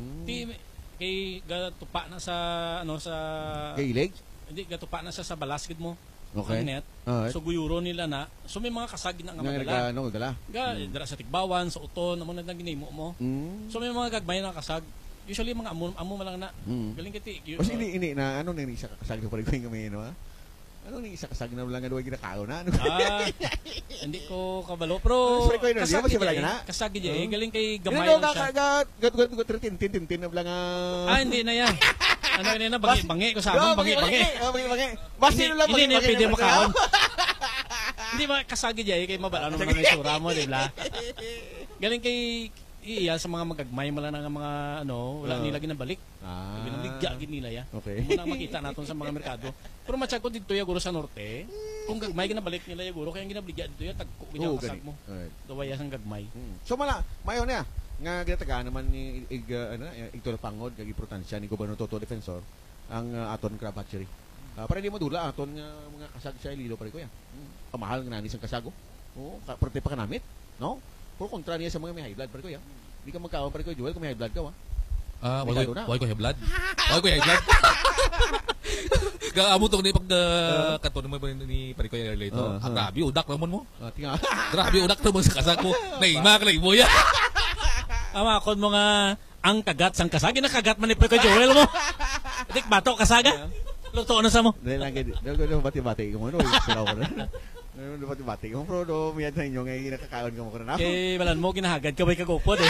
kay gatupa na sa sa
kailig
hindi gatupa na sa balasket mo
okay.
Net. So guyuro nila na. So may mga kasag na nga magdala. Dara sa Tigbawan, sa Uton, amo na ginimo mo. So may mga gagmay na kasag. Usually mga amo lang na. Galing kiti.
Kasi ini na ano ni isa kasag ko pare ko may ano ni isa kasag na lang nga duwa ginakao na.
Hindi ko kabalo pero kasag di galing kay gamay lang siya.
Tintin na lang
hindi na yan. Ano yun na, bangi ko sa amon, bangi.
Basi lang bangi.
Hindi na pwede makaon. Hindi ba kasagi dyan, kay mabala naman ang isura mo, di ba? Galing kay iya sa mga magagmay mo lang ng mga wala nila ginabalik. Ginabligya nila ya. Muna makita natin sa mga merkado. Pero matsag ko dito ya guro sa norte, kung gagmay ginabalik nila ya guro, kaya ginabligya dito ya, tagko ko kasag mo. Dawaya sang gagmay.
So mayo na nga ginataga naman ni Igtor Pangod kag importansya ni Gobernador Toto Defensor ang aton crab hatchery. Para di madula aton nga mga kasag sa Iloilo pare ko ya. Kamahal nga nani sang kasago. Parte pa kanamit, no? Pero kontra niya sa mga may high blood pare ko ya. Di ka magkaon pare ko Joel kung may high blood ka wa.
Why ko high blood? Why ko high blood? Gaamo tong ni pag katon mo ni pare ko ya later. Grabe udak naman mo. Grabe udak naman sa kasag mo. Naima ka lang mo ya.
Amakon mo nga ang kagat sang kasag. Nakagat man ni Peko Joel mo. Dik bato kasaga. Luto na sa mo.
Dahil lang gano'n bati-bati ko mo. Bati-bati ko. Pero do, miyad sa inyo ngayon nakakaon ka mo ko na ako.
Eh, malan mo, kinahagad ka ba'y kagupod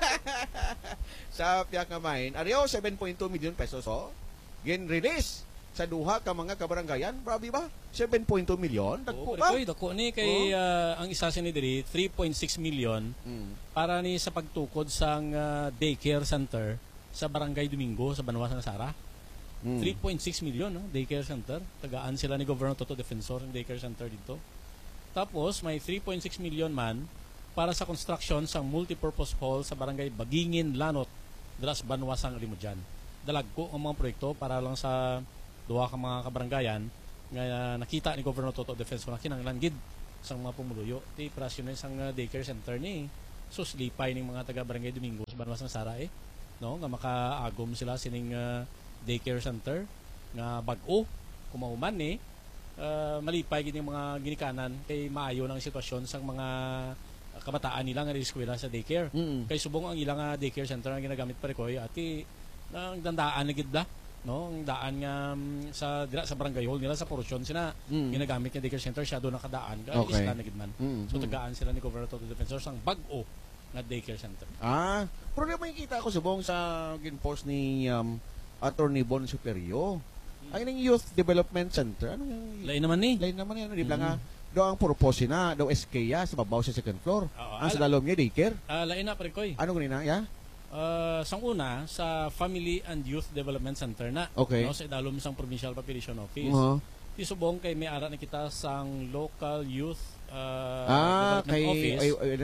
Sa piyak nga main, ariyo, 7.2 million pesos gin-release sa duha ka mga kabaranggayan. Grabe ba? 7.2 million? Dagko ba?
Dako ni kay ang isa ni diri 3.6 million para ni sa pagtukod sang daycare center sa Barangay Domingo sa Banwa San Sara. 3.6 million daycare center. Tagaan sila ni Governor Toto Defensor ng daycare center dito. Tapos may 3.6 million man para sa construction sa multipurpose hall sa Barangay Bagingin, Lanot, Dras Banwa Sang Limujan. Dalagko ang mga proyekto para lang sa duha ka mga kabaranggayan nga nakita ni Governor Toto Defense na kinanglan gid sang mga pumuluyo ti operasyon sang daycare center ni sus lipay ning mga taga Barangay Domingos banwas ng Sara no nga makaagom sila sining daycare center nga bag-o kumahuman ni malipay gid ning mga ginikanan kay maayo ng sitwasyon sang mga kabataan nila nga eskwela sa daycare kay subong ang ilang daycare center nga ginagamit Parikoy ati nang dandaan na gid bla no ang daan nga sa barangay hall nila sa porosyon sina ginagamit nga daycare center siya do nakadaan kay isla na gid man so tagaan sila ni Governor Toto Defensor sang bag-o nga daycare center
problema yung kita ko subong sa ginpost ni Attorney Bon Superio ay ning Youth Development Center ano yung
lain naman ni
ano di ba nga do ang purpose na do SK sa babaw sa second floor ang sa dalom niya daycare
lain na Parikoy
ano ganina ya
sang una sa Family and Youth Development Center na no sa idalom sang Provincial Population Office. Isubong kay may ara na kita sang Local Youth Development Office.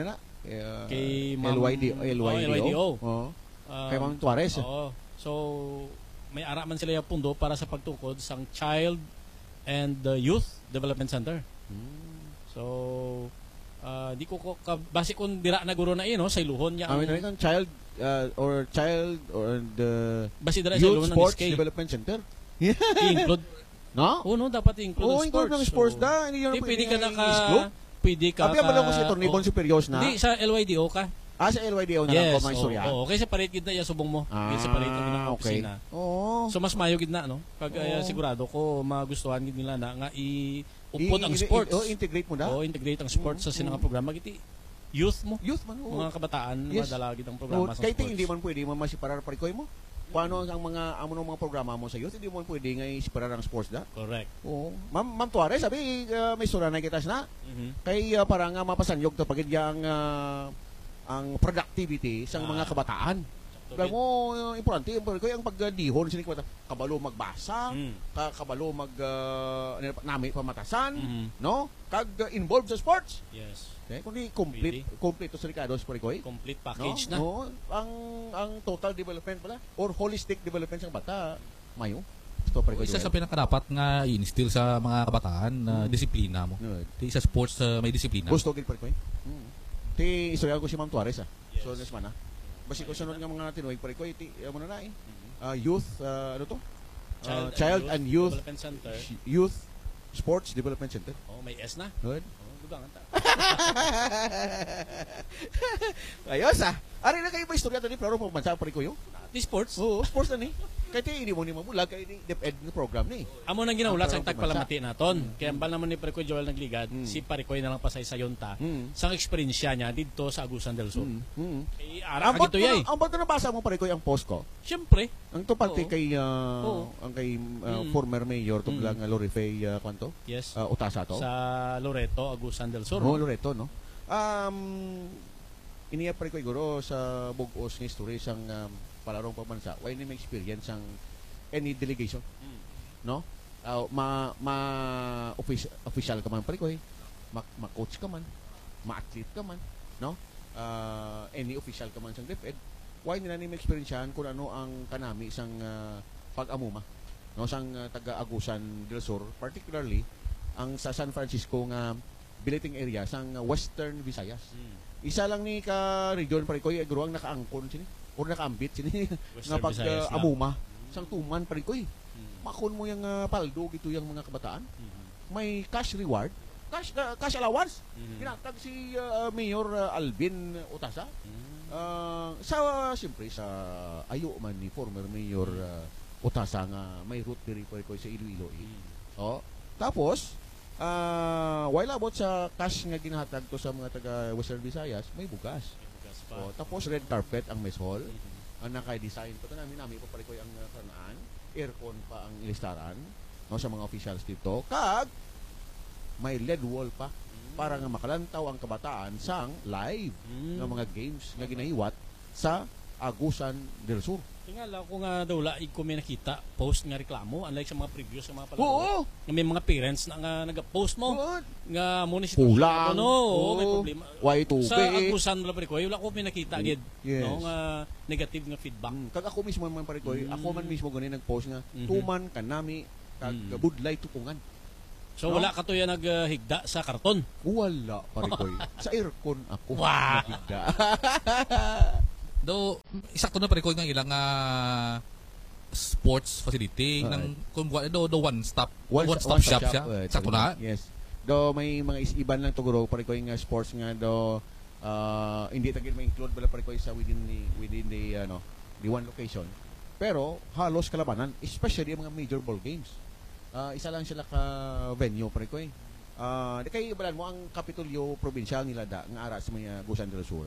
Kay LYDO.
Kay Ma'am Tuarez.
So may ara man sila yung pundo para sa pagtukod sang Child and Youth Development Center. So di ko base kung dira na guro na no sa iluhon niya
ang child or the
Youth
Sports Development Center
i-include
no?
No dapat i-include
sports ng sports da hindi
pwede ka pwede ka
abi mo lang ko si Attorney Bon Superior na
hindi sa LYDO ka
sa LYDO na lang ko may istorya
okay separate gid na ya subong mo separate ang ilang opisina so mas mayo gid na no kag sigurado ko magustuhan gid nila na nga upod ang sports
integrate mo da
integrate ang sports sa sinang programa giti youth man mga kabataan madala gid ang programa sa
sports
kay
hindi man pwede mo masiparar Parikoy mo paano ang mga mga programa mo sa youth hindi mo pwede nga isiparar ang sports da
correct
Ma'am Tuarez sabi may sura na kita na kay para nga mapasanyog to pagid ang productivity sa mga kabataan. Kaya mo importante ang pagdihon sini kabalo magbasa, kabalo nami pamatasan, no? Kag involved sa sports.
Yes.
Okay, kundi complete sa Ricardo's Parikoy.
Complete package na.
No, ang total development pala or holistic development sa bata mayo.
Isa sa pinakadapat nga i-instill sa mga kabataan na disiplina mo. Isa sports may disiplina.
Gusto gid Parikoy. Ti istorya ko si Ma'am Tuarez So this man basi ko sunod nga mga tinuig Parikoy mo na youth ano to? Child and Youth
Development Center.
Youth Sports Development Center.
May S na.
Good.
Dugangan ta.
Ayos Ari na kayo pa istorya tani pero pagbansa Parikoy yo.
Di sports?
Sports na ni. Kaya hindi mo ni mamulag kaya ni DepEd nga program ni.
Amo nang ginaulat sa tagpalamati naton. Kaya ambal naman ni Parikoy Joel nagligad, si Parikoy na lang pasay sa yunta. Sang eksperyensya niya dito sa Agusan del Sur. Ara ka dito yay.
Ang bato nabasa mo Parikoy ang post ko.
Siyempre.
Ang to parte kay ang kay former mayor to lang Lorifey kwanto?
Yes.
Utasa to.
Sa Loreto, Agusan del Sur.
Loreto no. Iniya Parikoy guro sa bugos nga history sang palarong pagbansa why ni may experience ang any delegation no official ka man Parikoy ma-coach ka man ma-athlete ka man no any official ka man sang DepEd why nila ni may experience kung ano ang kanami sang pag-amuma no sang taga Agusan del Sur particularly ang sa San Francisco nga billeting area sang Western Visayas isa lang ni ka region Parikoy guro ang nakaangkon sini or nakaambit sini nga pag amuma sang tuman Parikoy makon mo yung paldo gito yung mga kabataan may cash reward cash allowance pinatag si Mayor Alvin Utasa siyempre sa ayo man ni former Mayor Utasa nga may route diri Parikoy sa Iloilo tapos while about sa cash nga ginahatag to sa mga taga Western Visayas may bugas tapos red carpet ang mess hall ang naka-design pa namin pa Parikoy ang kanaan aircon pa ang ilistaran no sa mga officials dito kag may LED wall pa para nga makalantaw ang kabataan sang live ng mga games nga ginahiwat sa Agusan del Sur.
Tingala ko nga daw laig ko may nakita post nga reklamo unlike sa mga previous sa mga palaro. Nga may mga parents na nga nag-post mo nga municipal may problema. Sa Agusan wala Parikoy wala ko may nakita gid no nga negative nga feedback.
Kag ako mismo man Parikoy, ako man mismo gani nag-post nga tuman kanami kag budlay tupungan.
So wala ka to yan naghigda sa karton?
Wala, parikoy. Sa aircon ako.
Wow.
Naghigda.
Do isakto na parikoy ng ilang sports facility ng kung do one stop shop siya. Sakto na.
Yes. Do may mga iban lang tuguro parikoy nga sports nga do hindi tagil ma-include bala parikoy sa within the one location. Pero halos kalabanan, especially ang mga major ball games. Isa lang sila ka venue parikoy. Di kay ibalan mo ang Kapitolyo probinsya nila da nga ara sa mga Agusan del Sur.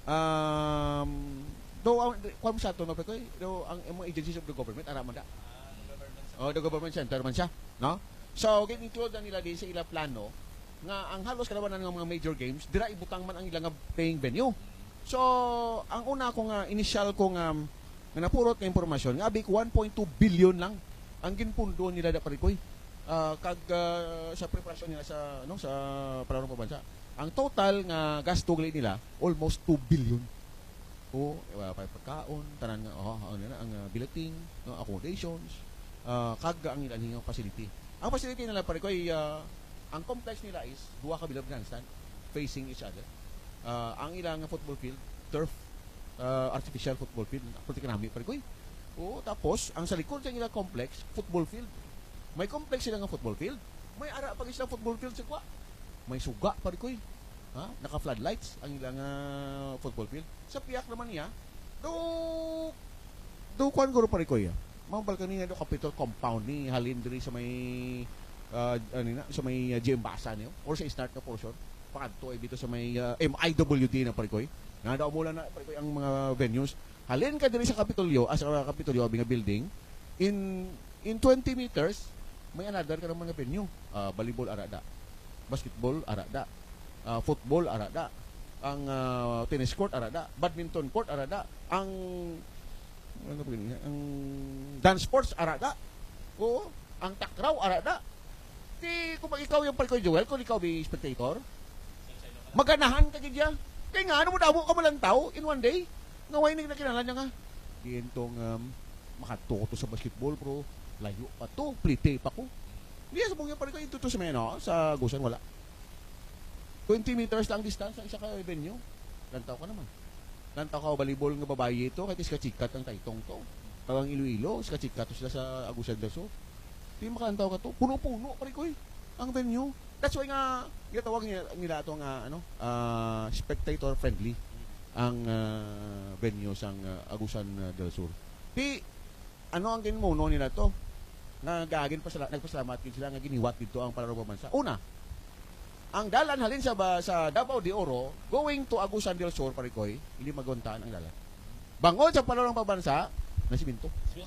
Do kung sa to no parikoy, do ang mga agencies of the government ara man da. The government center man siya, no? So include na nila di sa ila plano nga ang halos kalabanan ng mga major games dira ibutang man ang ilang playing venue. So ang una ko nga initial ko nga napurot nga impormasyon nga big 1.2 billion lang ang ginpundo nila da parikoy sa preparasyon nila sa sa Palarong Pambansa. Ang total nga gasto nila almost 2 billion. Pagkaon, tanan nga ang billeting, accommodations, kag ang ilang facility. Ang facility nila parikoy ang complex nila is duha ka bilog grandstand facing each other. Ang ilang football field, turf, artificial football field, pati kanami parikoy. Tapos ang sa likod sa ilang complex, football field. May complex sila nga football field. May ara pag sila football field sa kwa. May suga parikoy. Naka floodlights ang ilang football field. Sa piyak naman niya, do kwan guro parikoy. Mga balkani nga do Capitol compound ni halin diri sa may sa may GM Basa niyo or sa start na portion pakadto ay dito sa may MIWD na parikoy. Nga daw mula na parikoy ang mga venues. Halin ka diri sa Kapitolyo, sa Kapitolyo nga building, in 20 meters may another ka naman nga venue. Volleyball arada, basketball arada, football arada, ang tennis court arada, badminton court arada, ang dance sports arada. Ang takraw arada. Kung ikaw yung parikoy Joel, kung ikaw be spectator, maganahan ka gidya. Kaya nga, ano mo damo ka mo lang tao in one day? Nga wainig na kinalan niya nga. Diyan tong makatuto sa basketball, bro. Layo pa to, plite pa ko. Hindi sa mong yung parikoy, ito to sa meno, sa Agusan, wala. 20 meters lang distance ang isa ka venue. Lantaw ka naman. Lantaw ka volleyball nga babae ito, kahit iska-chikat ang taitong to. Tagang Iloilo, iska-chikat to sila sa Agusan del Sur. Di makantaw ka to. Puno-puno parikoy ang venue. That's why nga ginatawag nila ito nga spectator friendly ang venue sang Agusan del Sur. Ano ang ginmuno nila to? Nagpasalamat sila nga giniwat dito ang Palarong Pambansa. Una, ang dalan halin sa Davao de Oro going to Agusan del Sur parikoy, hindi maguntaan ang dalan. Bangod sa Palarong Pambansa, nasiminto.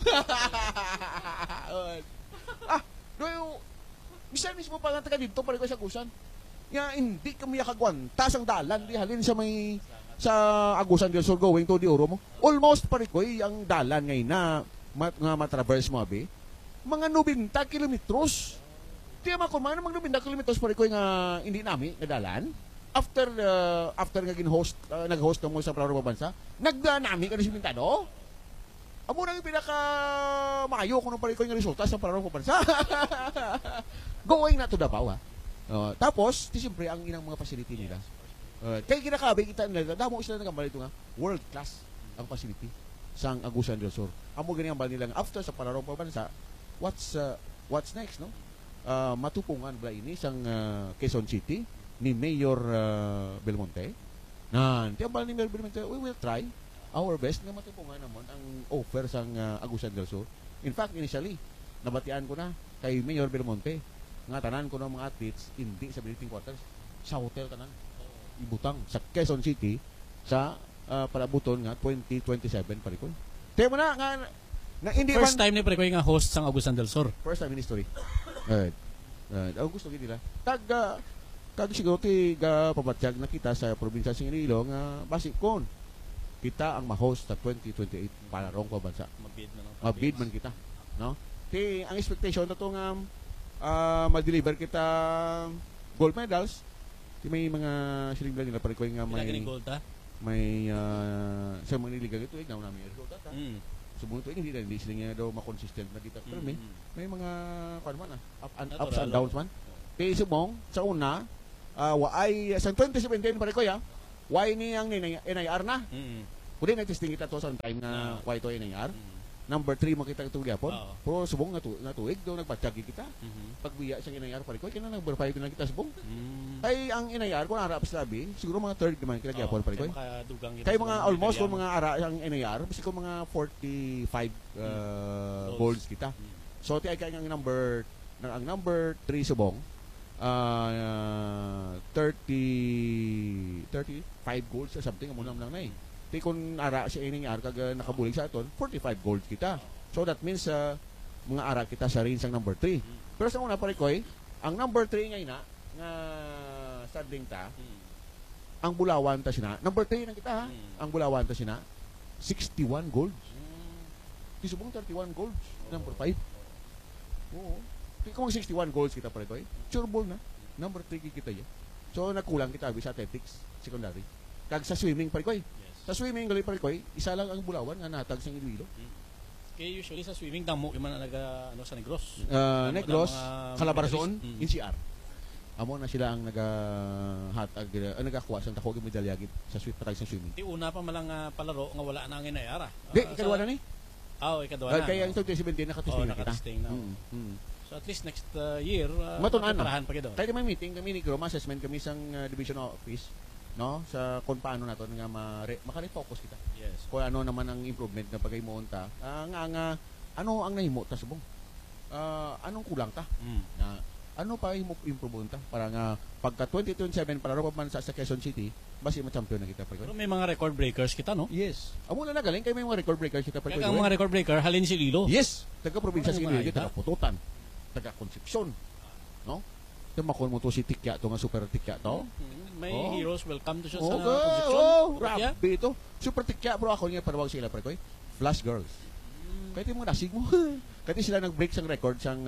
Bisan mismo pa nga taga dito parikoy sa Agusan. Ya hindi kami yakagwantas ang dalan di halin sa Agusan del Sur going to the Oro mo. Almost parikoy ang dalan ngayon na matraverse mo abi. Mga 90 kilometros. Di man kung mga 90 kilometros parikoy nga hindi nami nga dalan. After nga nag-host mo sa Palarong Pambansa, nagdanami ka na simentado. Amo nang pinaka maayo ko nung parikoy nga resulta sa Palarong Pambansa. Going na to Davao tapos siyempre ang inang mga facility nila. Kaya kinakabi kita nila, damo sila nagambal ito nga world class ang facility sang Agusan del Sur. Amo gani ang bal nila after sa Palarong Pambansa, what's next, no? Matupungan bala ini sang Quezon City ni Mayor Belmonte. Tiambal ni Mayor Belmonte, we will try our best nga matupungan naman ang offer sang Agusan del Sur. In fact, initially, nabatian ko na kay Mayor Belmonte nga tanan ko ng mga athletes hindi sa visiting quarters, sa hotel tanan. Ibutang sa Quezon City sa palabuton nga 2027 parikoy. Tayo mo na nga hindi
first time ni parikoy nga host sang Agusan del Sur.
First time in history. Ang gusto gid nila. Kag siguro ti pabatyag na kita sa probinsya sing Iloilo nga basi kon kita ang ma-host sa 2028 Palarong Pambansa. Mabid man kita, no? Ang expectation na to nga ma-deliver kita gold medals. May mga siling nila parikoy nga may sa mga niligang ito na namin gold ata. Sumunod ito hindi sila nga daw ma-consistent na kita. Pero may mga ups and downs man. Kay Subong, sa una, waay, sa 2017, pare ko ya, why ni ang NIR na? Kung nag-testing kita to sa time na why to NIR, number 3 makita itong gyapon. Pero Subong natuig, daw nagpatyagi kita. Pagbiya sa NIR, pare ko, kaya number 5 na kita Subong. Ay, ang NIR, kung ara pa labi, siguro mga third naman kita gyapon, pare ko. Kaya mga almost, kung mga ara ang NIR, basta kung mga 45 golds kita. So, kaya ang number 3 Subong, 35 goals or something amo lang na eh. Di kung ara si NIR kag nakabulig sa aton 45 goals kita. So that means mga ara kita sa range ang number 3. Pero sa una pare ko ang number 3 ngay na nga sadling ta. Ang Bulawan ta sina. Number 3 na kita ha. Ang Bulawan ta sina 61 goals. Di Subong 31 goals. Number 5. Oo. Kung 61 goals kita pare ko sure ball na. Number 3 kita ya. So nakulang kita sa athletics secondary. Kag sa swimming pare ko Sa swimming gali pare ko isa lang ang Bulawan nga natag sa Iloilo.
Kaya usually sa swimming damo man naga sa Negros.
Negros, Calabarzon, NCR. Amo na sila ang nagakuha sa takog medalya sa swimming.
Di una pa malang palaro nga wala na ang NIR.
Di ikaduwa na ni.
Ikaduwa na.
Kaya yung 2017 nakatesting na kita.
So at least next year,
matunan na.
Pa kita.
Tayo may meeting kami ni Grom, assessment kami sa division office, no? Sa kung paano nato nga maka-refocus kita.
Yes.
Kung ano naman ang improvement na pagaymonta. Ano ang nahimo ta Subong? Anong kulang ta? Ano pa improve ta para nga pagka 2027 para pa man sa Quezon City, basi ma-champion na kita pa.
Pero may mga record breakers kita, no?
Yes. Amo na nagaling kay may mga record breakers kita pa.
Kaya ang mga record breaker halin si Lilo.
Yes. Taga-probinsya sa Iloilo, taga-Pututan, taga-Concepcion, no? Tumakon mo to si Tikya to nga super Tikya to.
May heroes welcome to siya sa Concepcion.
Grabe ito. Super Tikya bro ako nga parawag sila pre ko. Flash Girls. Kaya mo nasig mo. Kaya sila nag-break sang record sang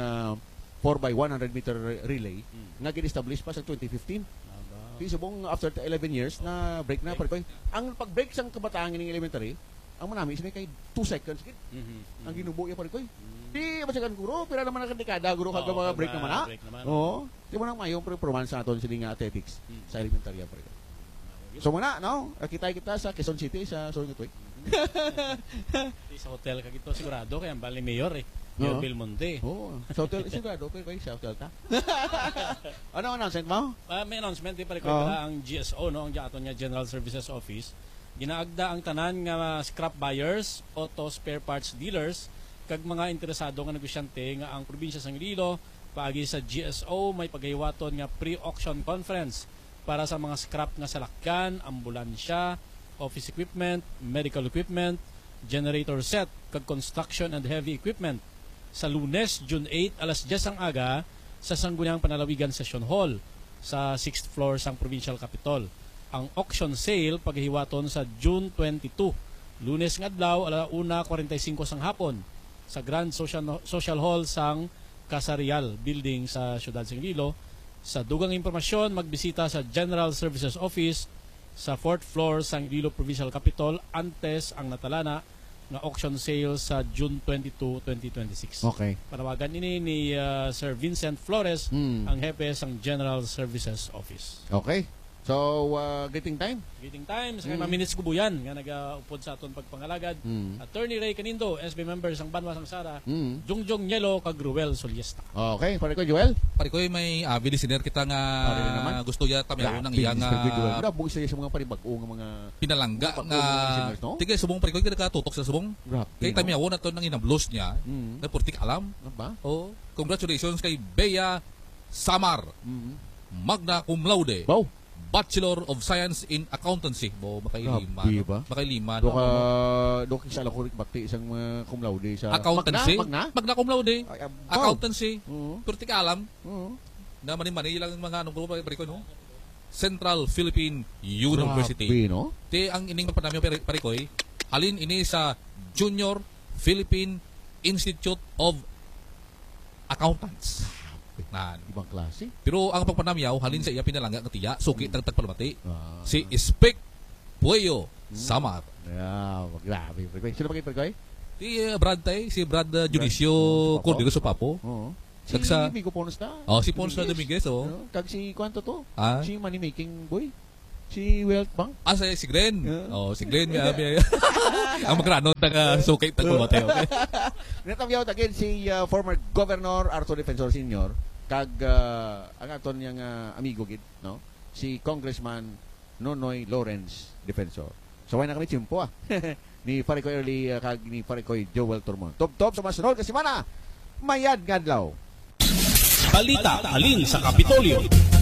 4x100 meter relay nga gin-establish pa sa 2015. Di Subong after 11 years na break na pre ko. Ang pag-break sang kabataan ng elementary, ang manami sila kay 2 seconds kid. Ang ginubo ya pre ko. Di masagan guro, pero naman ang dekada guro kag mga break naman ha. Oo. Di mo nang mayong performance sa aton sila nga athletics sa elementary pre. So muna, no? Kita sa Quezon City sa Sorong Tuig.
Sa hotel kag ito sigurado kay ang Bali Mayor Mayor Belmonte.
Sa hotel sigurado pero sa hotel ta. Ano announcement mo?
May announcement di pare ko ang GSO no, ang aton nga General Services Office. Ginaagda ang tanan nga scrap buyers, auto spare parts dealers kag mga interesado nga negosyante nga ang probinsya sang Iloilo paagi sa GSO may pagaywaton nga pre-auction conference para sa mga scrap nga salakyan, ambulansya, office equipment, medical equipment, generator set, kag construction and heavy equipment sa Lunes, June 8, alas 10 ang aga sa Sangguniang Panalawigan Session Hall sa 6th floor sang Provincial Capitol. Ang auction sale paghiwaton sa June 22, Lunes nga adlaw ala 1:45 sang hapon sa Grand Social Hall sang Casarial Building sa Siyudad sang Iloilo. Sa dugang impormasyon, magbisita sa General Services Office sa 4th floor sang Iloilo Provincial Capitol antes ang natalana na auction sale sa June 22, 2026.
Okay.
Panawagan ini ni Sir Vincent Flores, ang hepe sang General Services Office.
Okay. So, greeting time?
Greeting time. Sa mga minutes kubuyan nga nag-upod sa aton pagpangalagad. Attorney Ray Canindo, SB member sang Banwa sang Sara. Jongjong Nyelo kag Ruel Soliesta.
Okay, pare ko Joel.
Pare ko may listener kita nga gusto ya tamayo nang iya nga
buo sa mga paribag-o nga mga
pinalangga nga tigay Subong pare ko nakatutok sa Subong. Kay tamayo na to nang inablos niya. Na purtik alam.
Ba?
Oh, congratulations kay Bea Samar. Magna cum laude.
Wow.
Bachelor of Science in Accountancy. Makailima.
Diba?
Makailima.
Doon isa lang ko rin bakti isang cum laude sa...
Accountancy? Magna cum laude. Accountancy. Purtik alam. Na mani-mani lang mga anong grupo pare ko, no? Central Philippine University.
Grabe, no?
Te ang ining panami pare ko, halin ini sa Junior Philippine Institute of Accountants. Na
ibang klase.
Pero ang pagpanamyaw halin sa iya pinalangga nga tiya suki tagtag palmati. Si Spek Pueyo Samar.
Grabe. Sino ba kay Pergoy?
Si Brad si Brad Junicio Cordero Sopapo.
Si Migo Pons na.
Oh, si Pons na Dominguez, oh.
Kag si Kwanto to.
Ah?
Si Money Making Boy. Si Wealth Bank.
Ah, si Glenn. Oh, si Glenn. Ang magranot na sukay tagpo Mateo.
Natamyaw again si former Governor Arthur Defensor Sr. Kag ang aton niyang amigo gid, no? Si Congressman Nonoy Lawrence Defensor. So why na kami tiyempo ni Paricoy Early kag ni Paricoy Joel Turmon. Top sa masunod kasi mana mayad ngadlaw.
Balita alin sa Kapitolyo.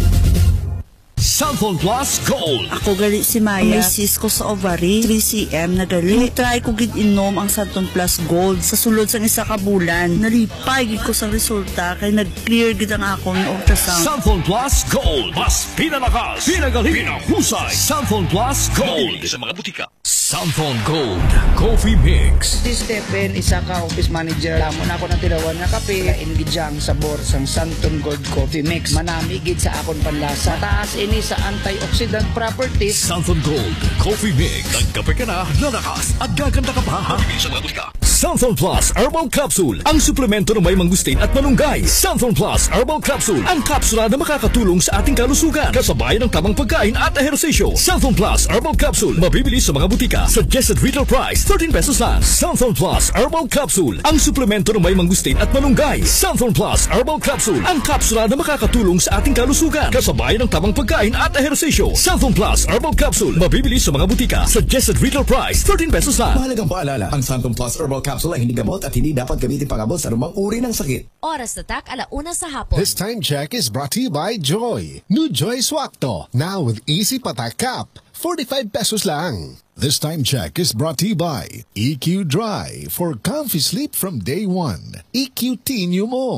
Cellphone Plus Gold.
Ako gali si Maya. May cyst ko sa ovary. 3cm na gali. Try ko gid inom ang Cellphone Plus Gold. Sa sulod sang isa ka bulan. Nalipay gid ko sa resulta kay nag-clear gid ang akong ultrasound.
Cellphone Plus Gold. Mas pinalakas, pinagaling, pinahusay. Cellphone Plus Gold. Sa mga butika. Cellphone Gold Coffee Mix.
Si Stephen, isa ka office manager. Lamon ako ng tilawan nga kape. Kaingidyang sabor sang Santon Gold Coffee Mix. Manami gid sa akon panlasa. Taas ini sa antioxidant properties.
Santon Gold Coffee Mix. Nagkape ka na, lalakas at gaganda ka pa. Sa mga butika. Santon Plus Herbal Capsule. Ang suplemento na may mangustin at malunggay. Santon Plus Herbal Capsule. Ang kapsula na makakatulong sa ating kalusugan. Kasabay ng tamang pagkain at ehersisyo. Santon Plus Herbal Capsule. Mabibili sa mga butika. Suggested retail price, 13 pesos lang. Santon Plus Herbal Capsule. Ang suplemento na may mangustin at malunggay. Santon Plus Herbal Capsule. Ang kapsula na makakatulong sa ating kalusugan. Kasabay ng tamang pagkain at ehersisyo. Santon Plus Herbal Capsule. Mabibili sa mga butika. Suggested retail price, 13 pesos lang.
Mahalagang paalala, ang Santon Plus Herbal Capsule ay hindi gamot at hindi dapat gamitin pangabot sa anumang uri ng sakit.
Oras na tak, 1:00 sa hapon.
This time check is brought to you by Joy. New Joy Swakto. Now with Easy Patak Cap. 45 pesos lang. This time check is brought to you by EQ Dry for comfy sleep from day one. EQT nyo mo.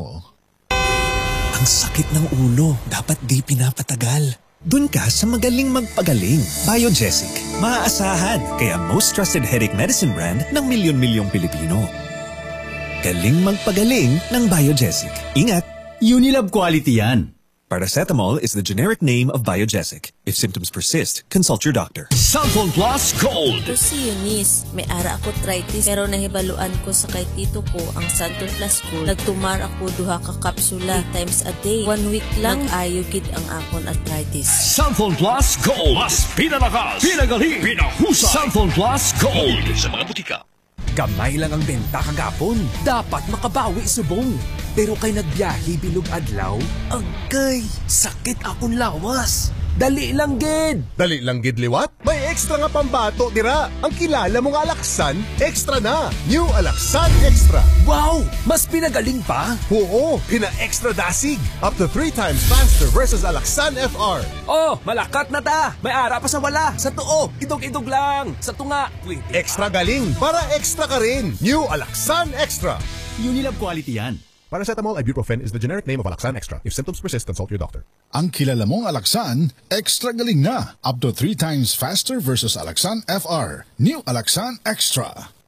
Ang sakit ng ulo, dapat di pinapatagal. Dun ka sa magaling magpagaling. Biogesic. Maaasahan, kaya most trusted headache medicine brand ng milyon-milyong Pilipino. Galing magpagaling ng Biogesic. Ingat!
Unilab quality yan.
Paracetamol is the generic name of Biogesic. If symptoms persist, consult your doctor.
Cellphone Plus Gold.
Ito si Eunice. May ara ako arthritis pero nahibaluan ko sa kay tito ko ang Santon Plus Gold. Nagtumar ako duha ka kapsula 3 times a day. 1 week lang ayo gid ang akon arthritis.
Cellphone Plus Gold. Mas pinalakas, pinagaling, pinahusay. Cellphone Plus Gold. Sa mga butika.
Gamay lang ang benta kagapon. Dapat makabawi subong. Pero kay nagbiyahe bilog adlaw, agay, sakit akong lawas. Dali lang gid.
Dali lang gid liwat? May extra nga pambato dira. Ang kilala mong Alaksan, extra na. New Alaksan Extra.
Wow! Mas pinagaling pa?
Oo, pina-extra dasig. Up to 3 times faster versus Alaksan FR.
Oh, malakat na ta. May ara pa sa wala. Sa tuo, idog-idog lang. Sa tunga,
extra galing para extra ka rin. New Alaksan Extra.
Unilab quality yan.
Paracetamol ibuprofen is the generic name of Alaksan Extra. If symptoms persist, consult your doctor.
Ang kilala mong Alaksan, extra galing na. Up to 3 times faster versus Alaksan FR. New Alaksan Extra.